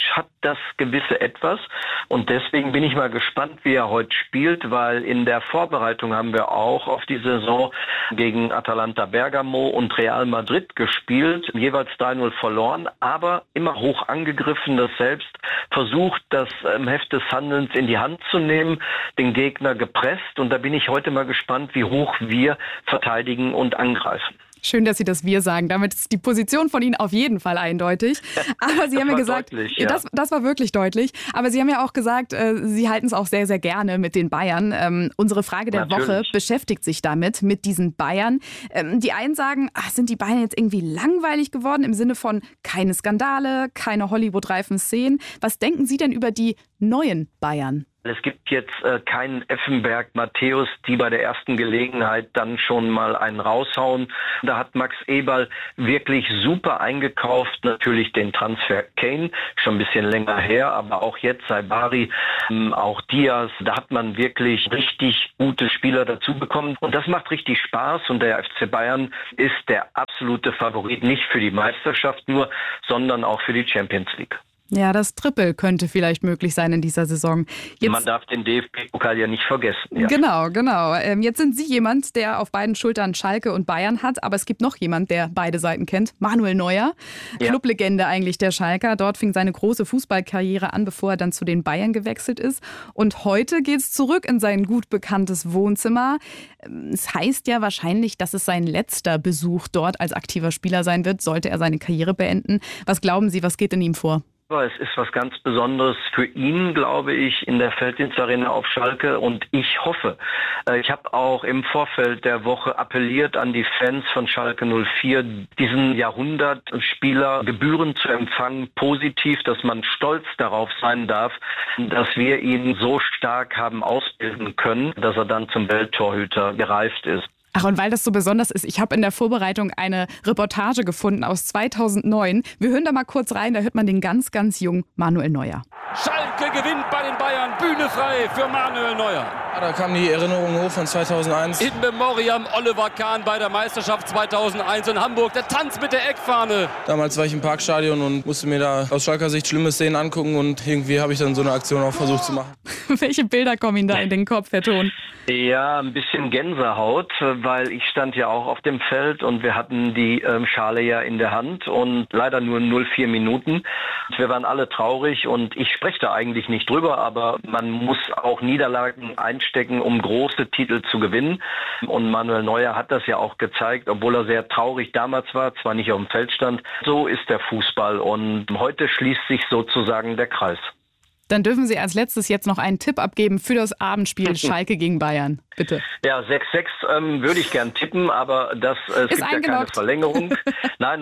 hat das gewisse Etwas und deswegen bin ich mal gespannt, wie er heute spielt, weil in der Vorbereitung haben wir auch auf die Saison gegen Atalanta Bergamo und Real Madrid gespielt, jeweils 3-0 verloren, aber immer hoch angegriffen, das selbst versucht, das Heft des Handelns in die Hand zu nehmen, den Gegner gepresst und da bin ich heute mal gespannt, wie hoch wir verteidigen und angreifen. Schön, dass Sie das wir sagen. Damit ist die Position von Ihnen auf jeden Fall eindeutig. Aber Sie haben ja gesagt, deutlich, ja. Das war wirklich deutlich. Aber Sie haben ja auch gesagt, Sie halten es auch sehr, sehr gerne mit den Bayern. Unsere Frage der Woche beschäftigt sich damit, mit diesen Bayern. Die einen sagen, sind die Bayern jetzt irgendwie langweilig geworden im Sinne von keine Skandale, keine Hollywood-reifen Szenen. Was denken Sie denn über die neuen Bayern? Es gibt jetzt keinen Effenberg, Matthäus, die bei der ersten Gelegenheit dann schon mal einen raushauen. Da hat Max Eberl wirklich super eingekauft. Natürlich den Transfer Kane, schon ein bisschen länger her, aber auch jetzt Saibari, auch Diaz. Da hat man wirklich richtig gute Spieler dazu bekommen. Und das macht richtig Spaß. Und der FC Bayern ist der absolute Favorit, nicht für die Meisterschaft nur, sondern auch für die Champions League. Ja, das Triple könnte vielleicht möglich sein in dieser Saison. Man darf den DFB-Pokal ja nicht vergessen. Ja. Genau. Jetzt sind Sie jemand, der auf beiden Schultern Schalke und Bayern hat, aber es gibt noch jemand, der beide Seiten kennt. Manuel Neuer, Clublegende eigentlich der Schalker. Dort fing seine große Fußballkarriere an, bevor er dann zu den Bayern gewechselt ist. Und heute geht's zurück in sein gut bekanntes Wohnzimmer. Es heißt ja wahrscheinlich, dass es sein letzter Besuch dort als aktiver Spieler sein wird, sollte er seine Karriere beenden. Was glauben Sie, was geht in ihm vor? Es ist was ganz Besonderes für ihn, glaube ich, in der Felddienstarena auf Schalke und ich hoffe. Ich habe auch im Vorfeld der Woche appelliert an die Fans von Schalke 04, diesen Jahrhundertspieler gebührend zu empfangen, positiv, dass man stolz darauf sein darf, dass wir ihn so stark haben ausbilden können, dass er dann zum Welttorhüter gereift ist. Ach, und weil das so besonders ist, ich habe in der Vorbereitung eine Reportage gefunden aus 2009. Wir hören da mal kurz rein, da hört man den ganz, ganz jungen Manuel Neuer. Schalke gewinnt bei den Bayern, Bühne frei für Manuel Neuer. Ja, da kam die Erinnerung hoch von 2001. In Memoriam Oliver Kahn bei der Meisterschaft 2001 in Hamburg, der Tanz mit der Eckfahne. Damals war ich im Parkstadion und musste mir da aus Schalker Sicht schlimme Szenen angucken und irgendwie habe ich dann so eine Aktion auch versucht zu machen. Welche Bilder kommen Ihnen da in den Kopf, Herr Thon? Ja, ein bisschen Gänsehaut, weil ich stand ja auch auf dem Feld und wir hatten die Schale ja in der Hand und leider nur 0,4 Minuten. Wir waren alle traurig und ich spreche da eigentlich nicht drüber, aber man muss auch Niederlagen einstecken, um große Titel zu gewinnen. Und Manuel Neuer hat das ja auch gezeigt, obwohl er sehr traurig damals war, zwar nicht auf dem Feld stand. So ist der Fußball und heute schließt sich sozusagen der Kreis. Dann dürfen Sie als letztes jetzt noch einen Tipp abgeben für das Abendspiel Schalke gegen Bayern. Bitte. Ja, 6-6 würde ich gern tippen, aber es gibt ja keine Verlängerung. Nein,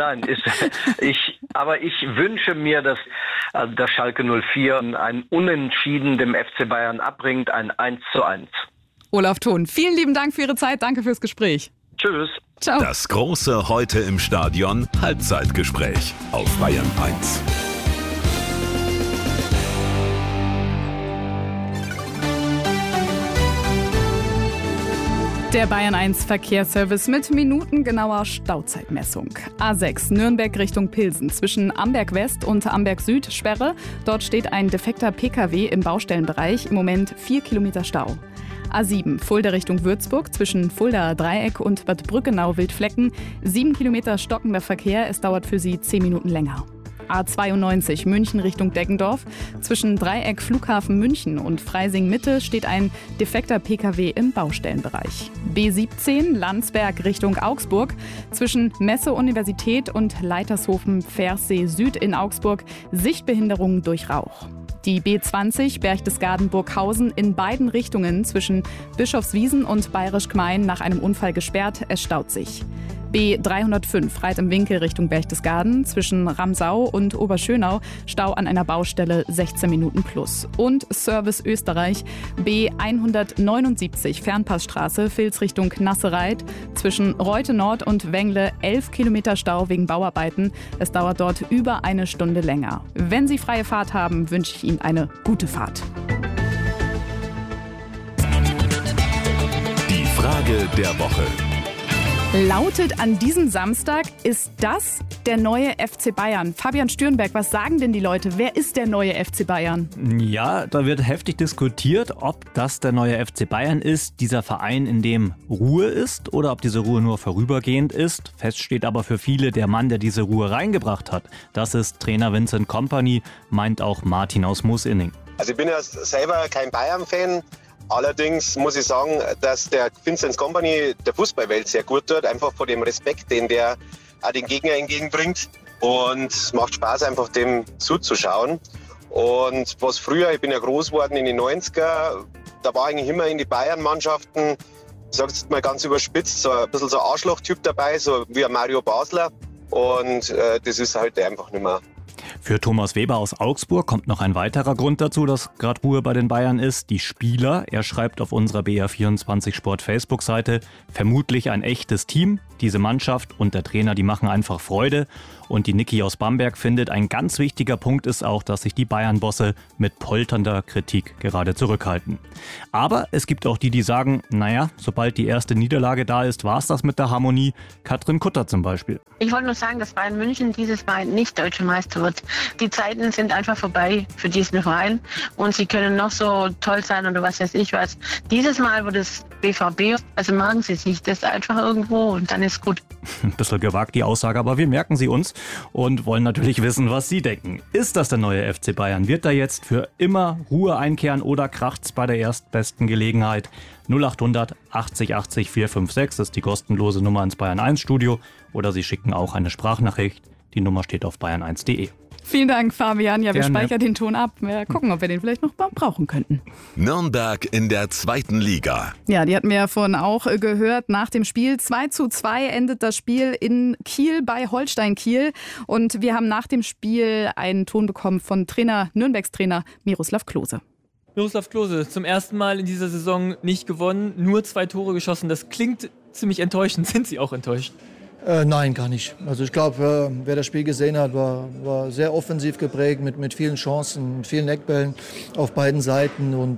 aber ich wünsche mir, dass Schalke 04 ein Unentschieden dem FC Bayern abbringt, ein 1:1. Olaf Thon, vielen lieben Dank für Ihre Zeit. Danke fürs Gespräch. Tschüss. Ciao. Das große Heute im Stadion Halbzeitgespräch auf Bayern 1. Der Bayern 1 Verkehrsservice mit minutengenauer Stauzeitmessung. A6 Nürnberg Richtung Pilsen zwischen Amberg West und Amberg Süd Sperre. Dort steht ein defekter Pkw im Baustellenbereich. Im Moment 4 Kilometer Stau. A7 Fulda Richtung Würzburg zwischen Fulda Dreieck und Bad Brückenau Wildflecken. 7 Kilometer stockender Verkehr. Es dauert für Sie 10 Minuten länger. A92 München Richtung Deggendorf. Zwischen Dreieck Flughafen München und Freising Mitte steht ein defekter Pkw im Baustellenbereich. B17 Landsberg Richtung Augsburg. Zwischen Messe Universität und Leitershofen Pfersee Süd in Augsburg Sichtbehinderung durch Rauch. Die B20 Berchtesgaden-Burghausen in beiden Richtungen zwischen Bischofswiesen und Bayerisch Gmein nach einem Unfall gesperrt. Es staut sich. B305 Reit im Winkel Richtung Berchtesgaden zwischen Ramsau und Oberschönau Stau an einer Baustelle 16 Minuten plus. Und Service Österreich B179 Fernpassstraße Vils Richtung Nassereit zwischen Reute Nord und Wengle 11 Kilometer Stau wegen Bauarbeiten. Es dauert dort über eine Stunde länger. Wenn Sie freie Fahrt haben, wünsche ich Ihnen eine gute Fahrt. Die Frage der Woche. lautet an diesem Samstag, ist das der neue FC Bayern? Fabian Stürnberg, was sagen denn die Leute? Wer ist der neue FC Bayern? Ja, da wird heftig diskutiert, ob das der neue FC Bayern ist, dieser Verein, in dem Ruhe ist, oder ob diese Ruhe nur vorübergehend ist. Fest steht aber für viele, der Mann, der diese Ruhe reingebracht hat, das ist Trainer Vincent Kompany, meint auch Martin aus Moosinning. Also ich bin ja selber kein Bayern-Fan. Allerdings muss ich sagen, dass der Vincent Kompany der Fußballwelt sehr gut tut, einfach vor dem Respekt, den der auch den Gegner entgegenbringt. Und es macht Spaß, einfach dem zuzuschauen. Und was früher, ich bin ja groß geworden in den 90er, da war eigentlich immer in die Bayern-Mannschaften, ich sage jetzt mal ganz überspitzt, so ein bisschen so ein Arschloch-Typ dabei, so wie ein Mario Basler. Und das ist heute einfach nicht mehr. Für Thomas Weber aus Augsburg kommt noch ein weiterer Grund dazu, dass gerade Ruhe bei den Bayern ist. Die Spieler, er schreibt auf unserer BR24 Sport Facebook-Seite, vermutlich ein echtes Team. Diese Mannschaft und der Trainer, die machen einfach Freude. Und die Niki aus Bamberg findet, ein ganz wichtiger Punkt ist auch, dass sich die Bayern-Bosse mit polternder Kritik gerade zurückhalten. Aber es gibt auch die, die sagen, naja, sobald die erste Niederlage da ist, war es das mit der Harmonie. Katrin Kutter zum Beispiel. Ich wollte nur sagen, dass Bayern München dieses Mal nicht Deutscher Meister wird. Die Zeiten sind einfach vorbei für diesen Verein und sie können noch so toll sein oder was weiß ich was. Dieses Mal wird es BVB, also merken Sie sich das einfach irgendwo und dann ist gut. Ein bisschen gewagt die Aussage, aber wir merken sie uns und wollen natürlich wissen, was Sie denken. Ist das der neue FC Bayern? Wird da jetzt für immer Ruhe einkehren oder kracht's bei der erstbesten Gelegenheit? 0800 80 80 456 ist die kostenlose Nummer ins Bayern 1 Studio oder Sie schicken auch eine Sprachnachricht. Die Nummer steht auf bayern1.de. Vielen Dank, Fabian. Ja, wir Gerne. speichern den Ton ab. Wir gucken, ob wir den vielleicht noch brauchen könnten. Nürnberg in der 2. Liga. Ja, die hatten wir ja vorhin auch gehört. Nach dem Spiel 2:2 endet das Spiel in Kiel bei Holstein Kiel. Und wir haben nach dem Spiel einen Ton bekommen von Nürnbergs Trainer Miroslav Klose. Miroslav Klose, zum ersten Mal in dieser Saison nicht gewonnen, nur 2 Tore geschossen. Das klingt ziemlich enttäuschend. Sind Sie auch enttäuscht? Nein, gar nicht. Also ich glaube, wer das Spiel gesehen hat, war sehr offensiv geprägt mit vielen Chancen, mit vielen Eckbällen auf beiden Seiten und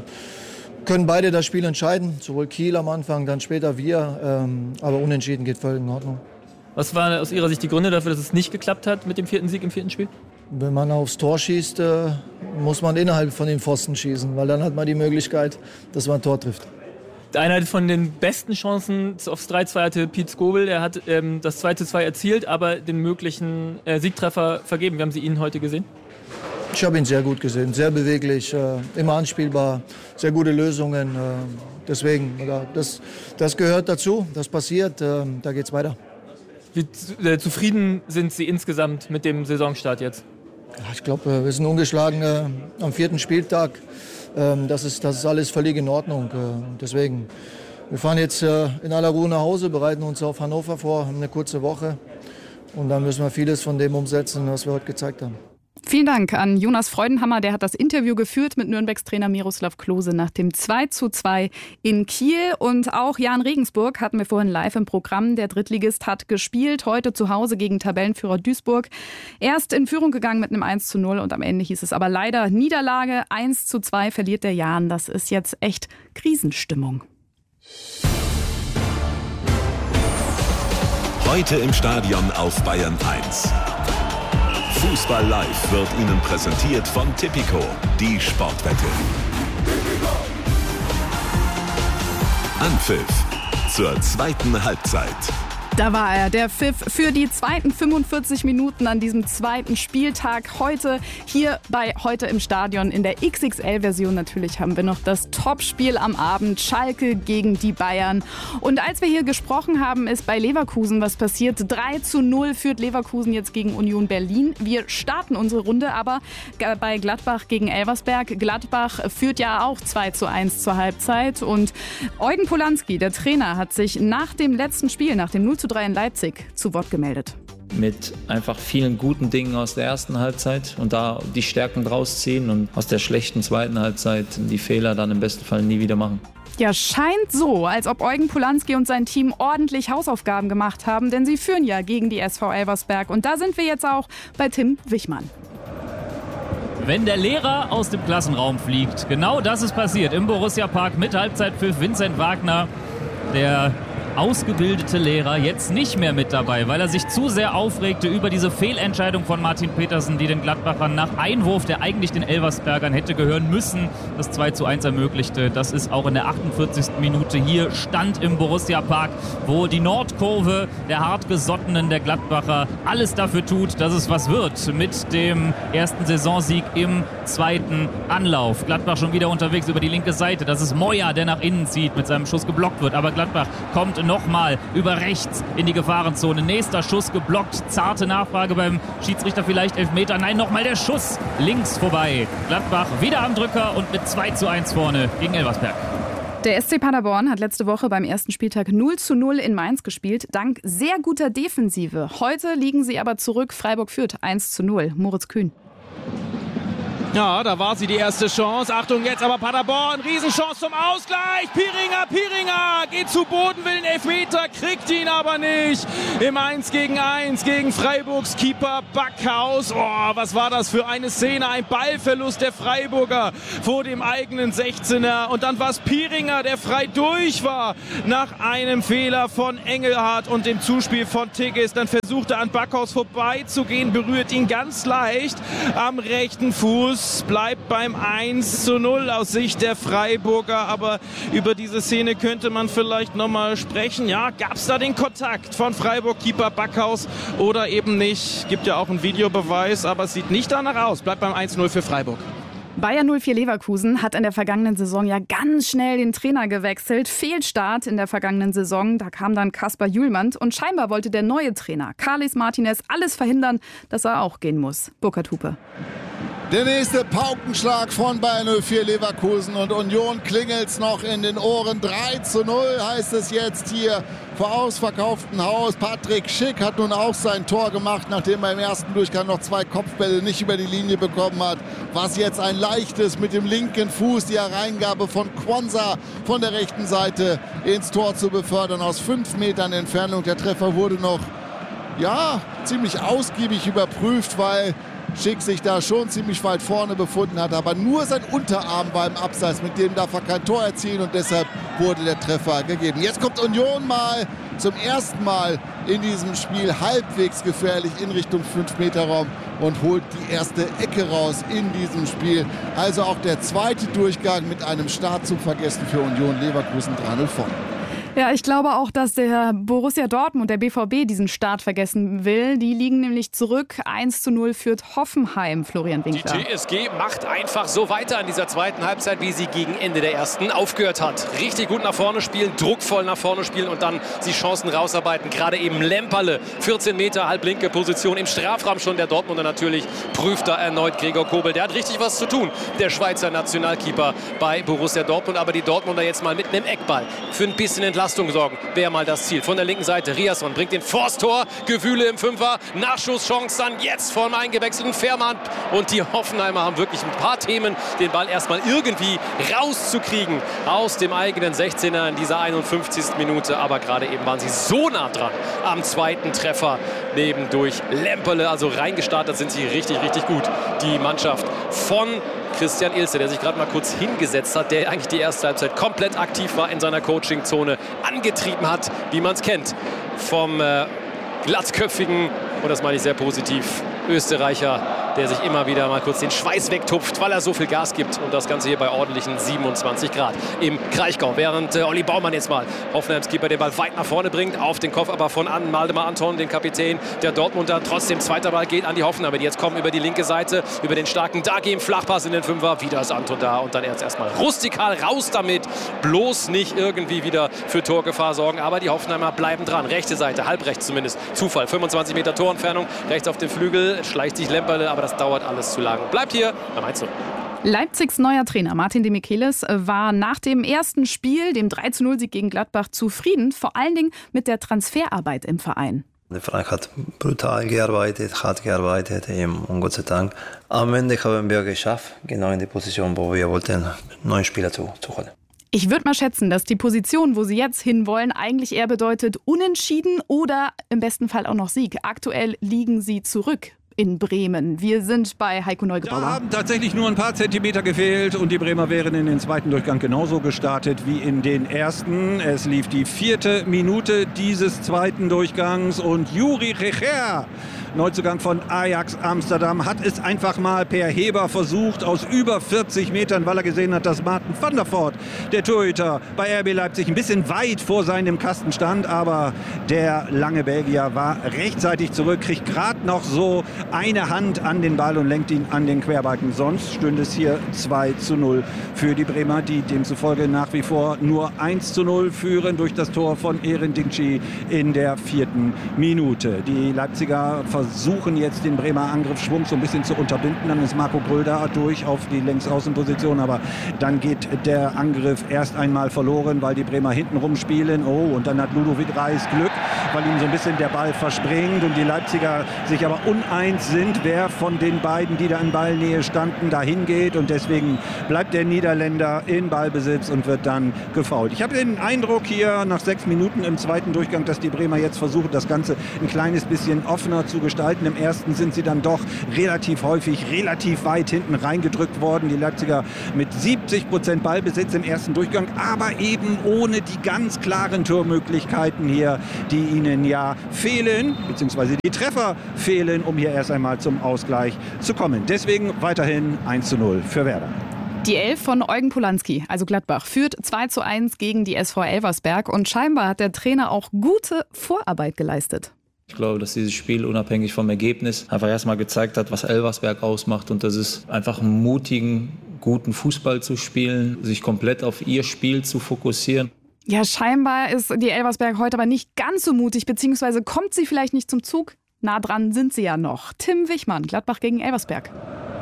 können beide das Spiel entscheiden. Sowohl Kiel am Anfang, dann später wir. Aber unentschieden geht völlig in Ordnung. Was waren aus Ihrer Sicht die Gründe dafür, dass es nicht geklappt hat mit dem 4. Sieg im 4. Spiel? Wenn man aufs Tor schießt, muss man innerhalb von den Pfosten schießen, weil dann hat man die Möglichkeit, dass man ein Tor trifft. Eine von den besten Chancen aufs 3:2 hatte Piet Skobel. Er hat das 2:2 erzielt, aber den möglichen Siegtreffer vergeben. Wie haben Sie ihn heute gesehen? Ich habe ihn sehr gut gesehen, sehr beweglich, immer anspielbar, sehr gute Lösungen. Deswegen, das gehört dazu, das passiert, da geht's weiter. Wie zufrieden sind Sie insgesamt mit dem Saisonstart jetzt? Ja, ich glaube, wir sind ungeschlagen am 4. Spieltag. Das ist alles völlig in Ordnung. Deswegen, wir fahren jetzt in aller Ruhe nach Hause, bereiten uns auf Hannover vor, haben eine kurze Woche. Und dann müssen wir vieles von dem umsetzen, was wir heute gezeigt haben. Vielen Dank an Jonas Freudenhammer, der hat das Interview geführt mit Nürnbergs Trainer Miroslav Klose nach dem 2:2 in Kiel. Und auch Jan Regensburg hatten wir vorhin live im Programm. Der Drittligist hat gespielt, heute zu Hause gegen Tabellenführer Duisburg. Erst in Führung gegangen mit einem 1:0 und am Ende hieß es aber leider Niederlage. 1:2 verliert der Jan. Das ist jetzt echt Krisenstimmung. Heute im Stadion auf Bayern 1. Fußball Live wird Ihnen präsentiert von Tipico, die Sportwette. Anpfiff zur 2. Halbzeit. Da war er, der Pfiff für die zweiten 45 Minuten an diesem 2. Spieltag. Heute hier bei Heute im Stadion in der XXL-Version. Natürlich haben wir noch das Topspiel am Abend, Schalke gegen die Bayern. Und als wir hier gesprochen haben, ist bei Leverkusen was passiert. 3:0 führt Leverkusen jetzt gegen Union Berlin. Wir starten unsere Runde aber bei Gladbach gegen Elversberg. Gladbach führt ja auch 2:1 zur Halbzeit. Und Eugen Polanski, der Trainer, hat sich nach dem letzten Spiel, nach dem 0:3 in Leipzig, zu Wort gemeldet. Mit einfach vielen guten Dingen aus der ersten Halbzeit und da die Stärken draus ziehen und aus der schlechten zweiten Halbzeit die Fehler dann im besten Fall nie wieder machen. Ja, scheint so, als ob Eugen Polanski und sein Team ordentlich Hausaufgaben gemacht haben, denn sie führen ja gegen die SV Elversberg. Und da sind wir jetzt auch bei Tim Wichmann. Wenn der Lehrer aus dem Klassenraum fliegt, genau das ist passiert im Borussia Park mit Halbzeitpfiff. Vincent Wagner, der ausgebildete Lehrer jetzt nicht mehr mit dabei, weil er sich zu sehr aufregte über diese Fehlentscheidung von Martin Petersen, die den Gladbachern nach Einwurf, der eigentlich den Elversbergern hätte gehören müssen, das 2:1 ermöglichte. Das ist auch in der 48. Minute hier Stand im Borussia-Park, wo die Nordkurve der Hartgesottenen der Gladbacher alles dafür tut, dass es was wird mit dem ersten Saisonsieg im zweiten Anlauf. Gladbach schon wieder unterwegs über die linke Seite. Das ist Moya, der nach innen zieht, mit seinem Schuss geblockt wird. Aber Gladbach kommt nochmal über rechts in die Gefahrenzone. Nächster Schuss geblockt. Zarte Nachfrage beim Schiedsrichter, vielleicht Elfmeter. Nein, nochmal der Schuss links vorbei. Gladbach wieder am Drücker und mit 2:1 vorne gegen Elversberg. Der SC Paderborn hat letzte Woche beim ersten Spieltag 0:0 in Mainz gespielt, dank sehr guter Defensive. Heute liegen sie aber zurück. Freiburg führt 1:0. Moritz Kühn. Ja, da war sie die erste Chance. Achtung, jetzt aber Paderborn. Riesenchance zum Ausgleich. Piringer geht zu Boden, will den Elfmeter, kriegt ihn aber nicht. Im 1:1 gegen Freiburgs Keeper Backhaus. Oh, was war das für eine Szene? Ein Ballverlust der Freiburger vor dem eigenen 16er. Und dann war es Piringer, der frei durch war nach einem Fehler von Engelhardt und dem Zuspiel von Tigges. Dann versucht er an Backhaus vorbeizugehen, berührt ihn ganz leicht am rechten Fuß. Bleibt beim 1:0 aus Sicht der Freiburger, aber über diese Szene könnte man vielleicht nochmal sprechen. Ja, gab es da den Kontakt von Freiburg-Keeper Backhaus oder eben nicht? Gibt ja auch einen Videobeweis, aber es sieht nicht danach aus. Bleibt beim 1:0 für Freiburg. Bayer 04 Leverkusen hat in der vergangenen Saison ja ganz schnell den Trainer gewechselt. Fehlstart in der vergangenen Saison, da kam dann Kaspar Jühlmann und scheinbar wollte der neue Trainer Carles Martinez alles verhindern, dass er auch gehen muss. Burkhard Hupe. Der nächste Paukenschlag von Bayer 04 Leverkusen und Union klingelt's noch in den Ohren. 3:0 heißt es jetzt hier vor ausverkauftem Haus. Patrick Schick hat nun auch sein Tor gemacht, nachdem er im ersten Durchgang noch 2 Kopfbälle nicht über die Linie bekommen hat. Was jetzt ein leichtes mit dem linken Fuß, die Hereingabe von Quansah von der rechten Seite ins Tor zu befördern aus 5 Metern Entfernung. Der Treffer wurde noch ziemlich ausgiebig überprüft, weil Schick sich da schon ziemlich weit vorne befunden hat, aber nur sein Unterarm war im Abseits, mit dem darf er kein Tor erzielen und deshalb wurde der Treffer gegeben. Jetzt kommt Union mal zum ersten Mal in diesem Spiel halbwegs gefährlich in Richtung 5-Meter-Raum und holt die erste Ecke raus in diesem Spiel. Also auch der zweite Durchgang mit einem Startzug vergessen für Union Leverkusen 3:0 vorne. Ja, ich glaube auch, dass der Borussia Dortmund, der BVB, diesen Start vergessen will. Die liegen nämlich zurück. 1:0 führt Hoffenheim, Florian Winkler. Die TSG macht einfach so weiter in dieser zweiten Halbzeit, wie sie gegen Ende der ersten aufgehört hat. Richtig gut nach vorne spielen, druckvoll nach vorne spielen und dann die Chancen rausarbeiten. Gerade eben Lemperle, 14 Meter, halblinke Position im Strafraum schon. Der Dortmunder natürlich prüft da erneut Gregor Kobel. Der hat richtig was zu tun, der Schweizer Nationalkeeper bei Borussia Dortmund. Aber die Dortmunder jetzt mal mit einem Eckball für ein bisschen Entlastung sorgen, wäre mal das Ziel. Von der linken Seite, Riasson bringt den Forsttor, Gewühle im Fünfer, Nachschusschance dann jetzt vom eingewechselten Fährmann. Und die Hoffenheimer haben wirklich ein paar Themen, den Ball erstmal irgendwie rauszukriegen aus dem eigenen 16er in dieser 51. Minute. Aber gerade eben waren sie so nah dran am zweiten Treffer neben durch Lemperle. Also reingestartet sind sie richtig, richtig gut. Die Mannschaft von Christian Ilse, der sich gerade mal kurz hingesetzt hat, der eigentlich die erste Halbzeit komplett aktiv war in seiner Coachingzone, angetrieben hat, wie man es kennt, vom glatzköpfigen, und das meine ich sehr positiv, Österreicher, der sich immer wieder mal kurz den Schweiß wegtupft, weil er so viel Gas gibt. Und das Ganze hier bei ordentlichen 27 Grad im Kraichgau. Während Olli Baumann jetzt mal Hoffenheims Keeper den Ball weit nach vorne bringt, auf den Kopf aber von Waldemar Anton, den Kapitän der Dortmunder. Trotzdem zweiter Ball geht an die Hoffenheimer, die jetzt kommen über die linke Seite, über den starken Dagi im Flachpass in den Fünfer. Wieder ist Anton da und dann erstmal rustikal raus damit. Bloß nicht irgendwie wieder für Torgefahr sorgen. Aber die Hoffenheimer bleiben dran. Rechte Seite, halb rechts zumindest. Zufall, 25 Meter Torentfernung. Rechts auf den Flügel schleicht sich Lemperle, aber das dauert alles zu lang. Bleibt hier beim 1:0. Leipzigs neuer Trainer Martin de Michelis war nach dem ersten Spiel, dem 3:0-Sieg gegen Gladbach, zufrieden, vor allen Dingen mit der Transferarbeit im Verein. Der Verein hat brutal gearbeitet, hart gearbeitet und Gott sei Dank am Ende haben wir geschafft, genau in die Position, wo wir wollten, neue Spieler zu holen. Ich würde mal schätzen, dass die Position, wo sie jetzt hinwollen, eigentlich eher bedeutet Unentschieden oder im besten Fall auch noch Sieg. Aktuell liegen sie zurück. in Bremen. Wir sind bei Heiko Neugebauer. Da haben tatsächlich nur ein paar Zentimeter gefehlt und die Bremer wären in den zweiten Durchgang genauso gestartet wie in den ersten. Es lief die 4. Minute dieses zweiten Durchgangs und Juri Recher, Neuzugang von Ajax Amsterdam, hat es einfach mal per Heber versucht aus über 40 Metern, weil er gesehen hat, dass Martin van der Voort, der Torhüter bei RB Leipzig, ein bisschen weit vor seinem Kasten stand. Aber der lange Belgier war rechtzeitig zurück, kriegt gerade noch so eine Hand an den Ball und lenkt ihn an den Querbalken. Sonst stünde es hier 2:0 für die Bremer, die demzufolge nach wie vor nur 1:0 führen durch das Tor von Eren Dingchi in der 4. Minute. Die Leipziger versuchen jetzt den Bremer Angriffsschwung so ein bisschen zu unterbinden. Dann ist Marco Gröder durch auf die Längsaußenposition, aber dann geht der Angriff erst einmal verloren, weil die Bremer hintenrum spielen. Oh, und dann hat Ludovic Reis Glück, weil ihm so ein bisschen der Ball verspringt und die Leipziger sich aber uneins sind, wer von den beiden, die da in Ballnähe standen, dahin geht, und deswegen bleibt der Niederländer in Ballbesitz und wird dann gefoult. Ich habe den Eindruck hier nach 6 Minuten im zweiten Durchgang, dass die Bremer jetzt versuchen, das Ganze ein kleines bisschen offener zu gestalten. Im ersten sind sie dann doch relativ häufig, relativ weit hinten reingedrückt worden. Die Leipziger mit 70% Ballbesitz im ersten Durchgang, aber eben ohne die ganz klaren Tormöglichkeiten hier, die ihnen ja fehlen, beziehungsweise die Treffer fehlen, um hier erst einmal zum Ausgleich zu kommen. Deswegen weiterhin 1:0 für Werder. Die 11 von Eugen Polanski, also Gladbach, führt 2:1 gegen die SV Elversberg und scheinbar hat der Trainer auch gute Vorarbeit geleistet. Ich glaube, dass dieses Spiel unabhängig vom Ergebnis einfach erstmal gezeigt hat, was Elversberg ausmacht, und das ist einfach einen mutigen, guten Fußball zu spielen, sich komplett auf ihr Spiel zu fokussieren. Ja, scheinbar ist die Elversberg heute aber nicht ganz so mutig, beziehungsweise kommt sie vielleicht nicht zum Zug. Nah dran sind sie ja noch. Tim Wichmann, Gladbach gegen Elversberg.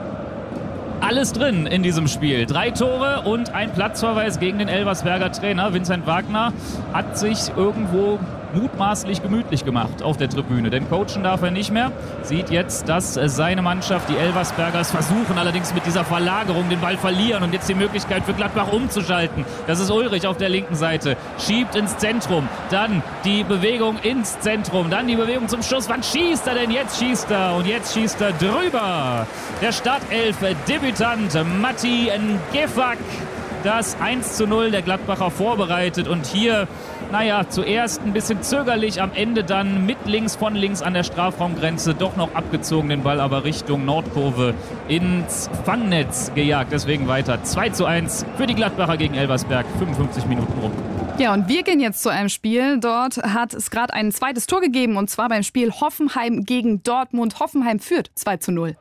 Alles drin in diesem Spiel. 3 Tore und ein Platzverweis gegen den Elversberger Trainer. Vincent Wagner hat sich irgendwo mutmaßlich gemütlich gemacht auf der Tribüne, denn coachen darf er nicht mehr. Sieht jetzt, dass seine Mannschaft, die Elversbergers, versuchen, allerdings mit dieser Verlagerung den Ball verlieren und jetzt die Möglichkeit für Gladbach umzuschalten. Das ist Ulrich auf der linken Seite, schiebt ins Zentrum, dann die Bewegung ins Zentrum, dann die Bewegung zum Schuss. Wann schießt er denn? Jetzt schießt er und jetzt schießt er drüber. Der Startelf-Debütant Matti Ngefak, das 1:0 der Gladbacher vorbereitet, und hier zuerst ein bisschen zögerlich, am Ende dann mit links von links an der Strafraumgrenze doch noch abgezogen, den Ball aber Richtung Nordkurve ins Fangnetz gejagt. Deswegen weiter 2:1 für die Gladbacher gegen Elversberg, 55 Minuten rum. Ja, und wir gehen jetzt zu einem Spiel. Dort hat es gerade ein zweites Tor gegeben, und zwar beim Spiel Hoffenheim gegen Dortmund. Hoffenheim führt 2:0.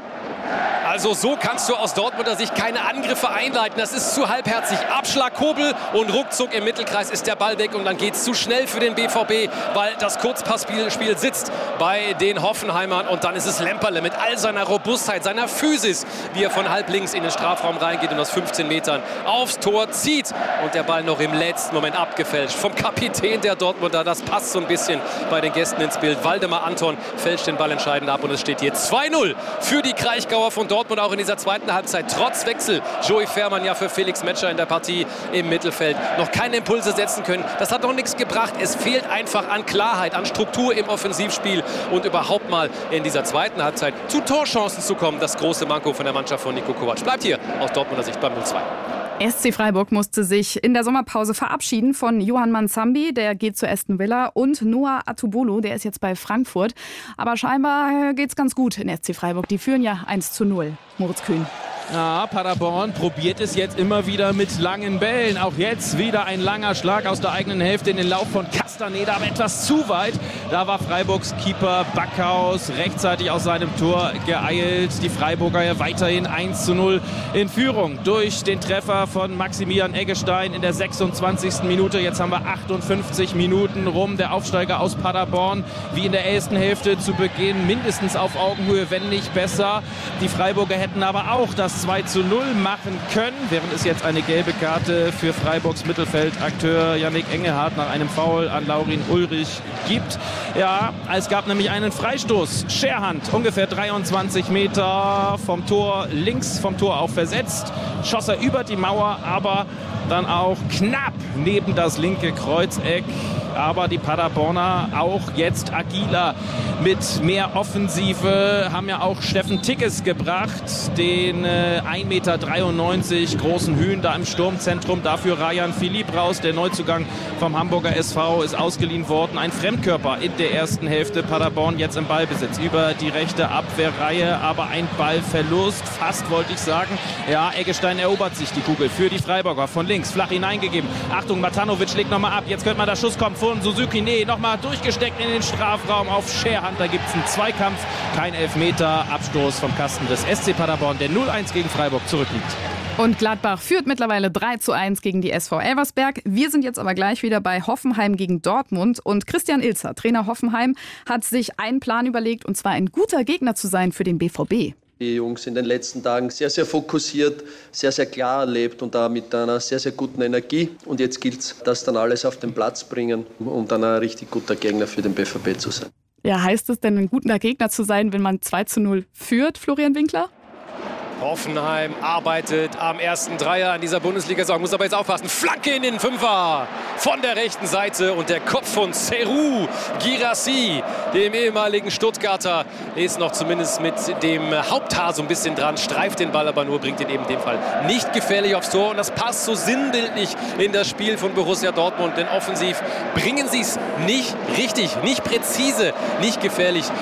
Also so kannst du aus Dortmunder Sicht keine Angriffe einleiten. Das ist zu halbherzig. Abschlag, Kobel und ruckzuck im Mittelkreis ist der Ball weg und dann geht es zu schnell für den BVB, weil das Kurzpassspiel sitzt bei den Hoffenheimern, und dann ist es Lemperle mit all seiner Robustheit, seiner Physis, wie er von halb links in den Strafraum reingeht und aus 15 Metern aufs Tor zieht und der Ball noch im letzten Moment abgefälscht vom Kapitän der Dortmunder. Das passt so ein bisschen bei den Gästen ins Bild. Waldemar Anton fälscht den Ball entscheidend ab und es steht hier 2:0 für die Kraichgauer von Dortmund, auch in dieser zweiten Halbzeit. Trotz Wechsel, Joey Fährmann ja für Felix Metscher in der Partie im Mittelfeld, noch keine Impulse setzen können. Das hat noch nichts gebracht. Es fehlt einfach an Klarheit, an Struktur im Offensivspiel und überhaupt mal in dieser zweiten Halbzeit zu Torchancen zu kommen. Das große Manko von der Mannschaft von Niko Kovac. Bleibt hier aus Dortmunder Sicht beim 0:2. SC Freiburg musste sich in der Sommerpause verabschieden von Johann Manzambi, der geht zu Aston Villa, und Noah Atubolo, der ist jetzt bei Frankfurt. Aber scheinbar geht's ganz gut in SC Freiburg. Die führen ja 1:0. Moritz Kühn. Ja, Paderborn probiert es jetzt immer wieder mit langen Bällen. Auch jetzt wieder ein langer Schlag aus der eigenen Hälfte in den Lauf von Castaneda, aber etwas zu weit. Da war Freiburgs Keeper Backhaus rechtzeitig aus seinem Tor geeilt. Die Freiburger ja weiterhin 1:0 in Führung durch den Treffer von Maximilian Eggestein in der 26. Minute. Jetzt haben wir 58 Minuten rum. Der Aufsteiger aus Paderborn, wie in der ersten Hälfte zu Beginn, mindestens auf Augenhöhe, wenn nicht besser. Die Freiburger hätten aber auch das 2:0 machen können, während es jetzt eine gelbe Karte für Freiburgs Mittelfeldakteur Yannick Engelhardt nach einem Foul an Laurin Ulrich gibt. Ja, es gab nämlich einen Freistoß. Scherhand, ungefähr 23 Meter vom Tor, links vom Tor auch versetzt. Schoss er über die Mauer, aber dann auch knapp neben das linke Kreuzeck. aber die Paderborner auch jetzt agiler mit mehr Offensive, haben ja auch Steffen Tickes gebracht, den 1,93 Meter großen Hühn da im Sturmzentrum. Dafür Rayan Philipp raus, der Neuzugang vom Hamburger SV, ist ausgeliehen worden. Ein Fremdkörper in der ersten Hälfte. Paderborn jetzt im Ballbesitz über die rechte Abwehrreihe, aber ein Ballverlust, fast wollte ich sagen. Ja, Eggestein erobert sich die Kugel für die Freiburger von links, flach hineingegeben. Achtung, Matanovic legt nochmal ab, jetzt könnte man der Schuss kommen von Suzuki. Nee, nochmal durchgesteckt in den Strafraum auf Scherhand. Da gibt es einen Zweikampf, kein Elfmeter, Abstoß vom Kasten des SC Paderborn, der 0-1 gegen Freiburg zurückliegt. Und Gladbach führt mittlerweile 3:1 gegen die SV Elversberg. Wir sind jetzt aber gleich wieder bei Hoffenheim gegen Dortmund. Und Christian Ilzer, Trainer Hoffenheim, hat sich einen Plan überlegt, und zwar ein guter Gegner zu sein für den BVB. Die Jungs in den letzten Tagen sehr, sehr fokussiert, sehr, sehr klar erlebt und da mit einer sehr, sehr guten Energie. Und jetzt gilt es, das dann alles auf den Platz bringen, um dann ein richtig guter Gegner für den BVB zu sein. Ja, heißt es denn, ein guter Gegner zu sein, wenn man 2:0 führt, Florian Winkler? Hoffenheim arbeitet am ersten Dreier in dieser Bundesliga-Saison. Muss aber jetzt aufpassen. Flanke in den Fünfer von der rechten Seite. Und der Kopf von Serhou Guirassy, dem ehemaligen Stuttgarter, ist noch zumindest mit dem Haupthaar so ein bisschen dran. Streift den Ball aber nur, bringt ihn eben in dem Fall nicht gefährlich aufs Tor. Und das passt so sinnbildlich in das Spiel von Borussia Dortmund. Denn offensiv bringen sie es nicht richtig, nicht präzise, nicht gefährlich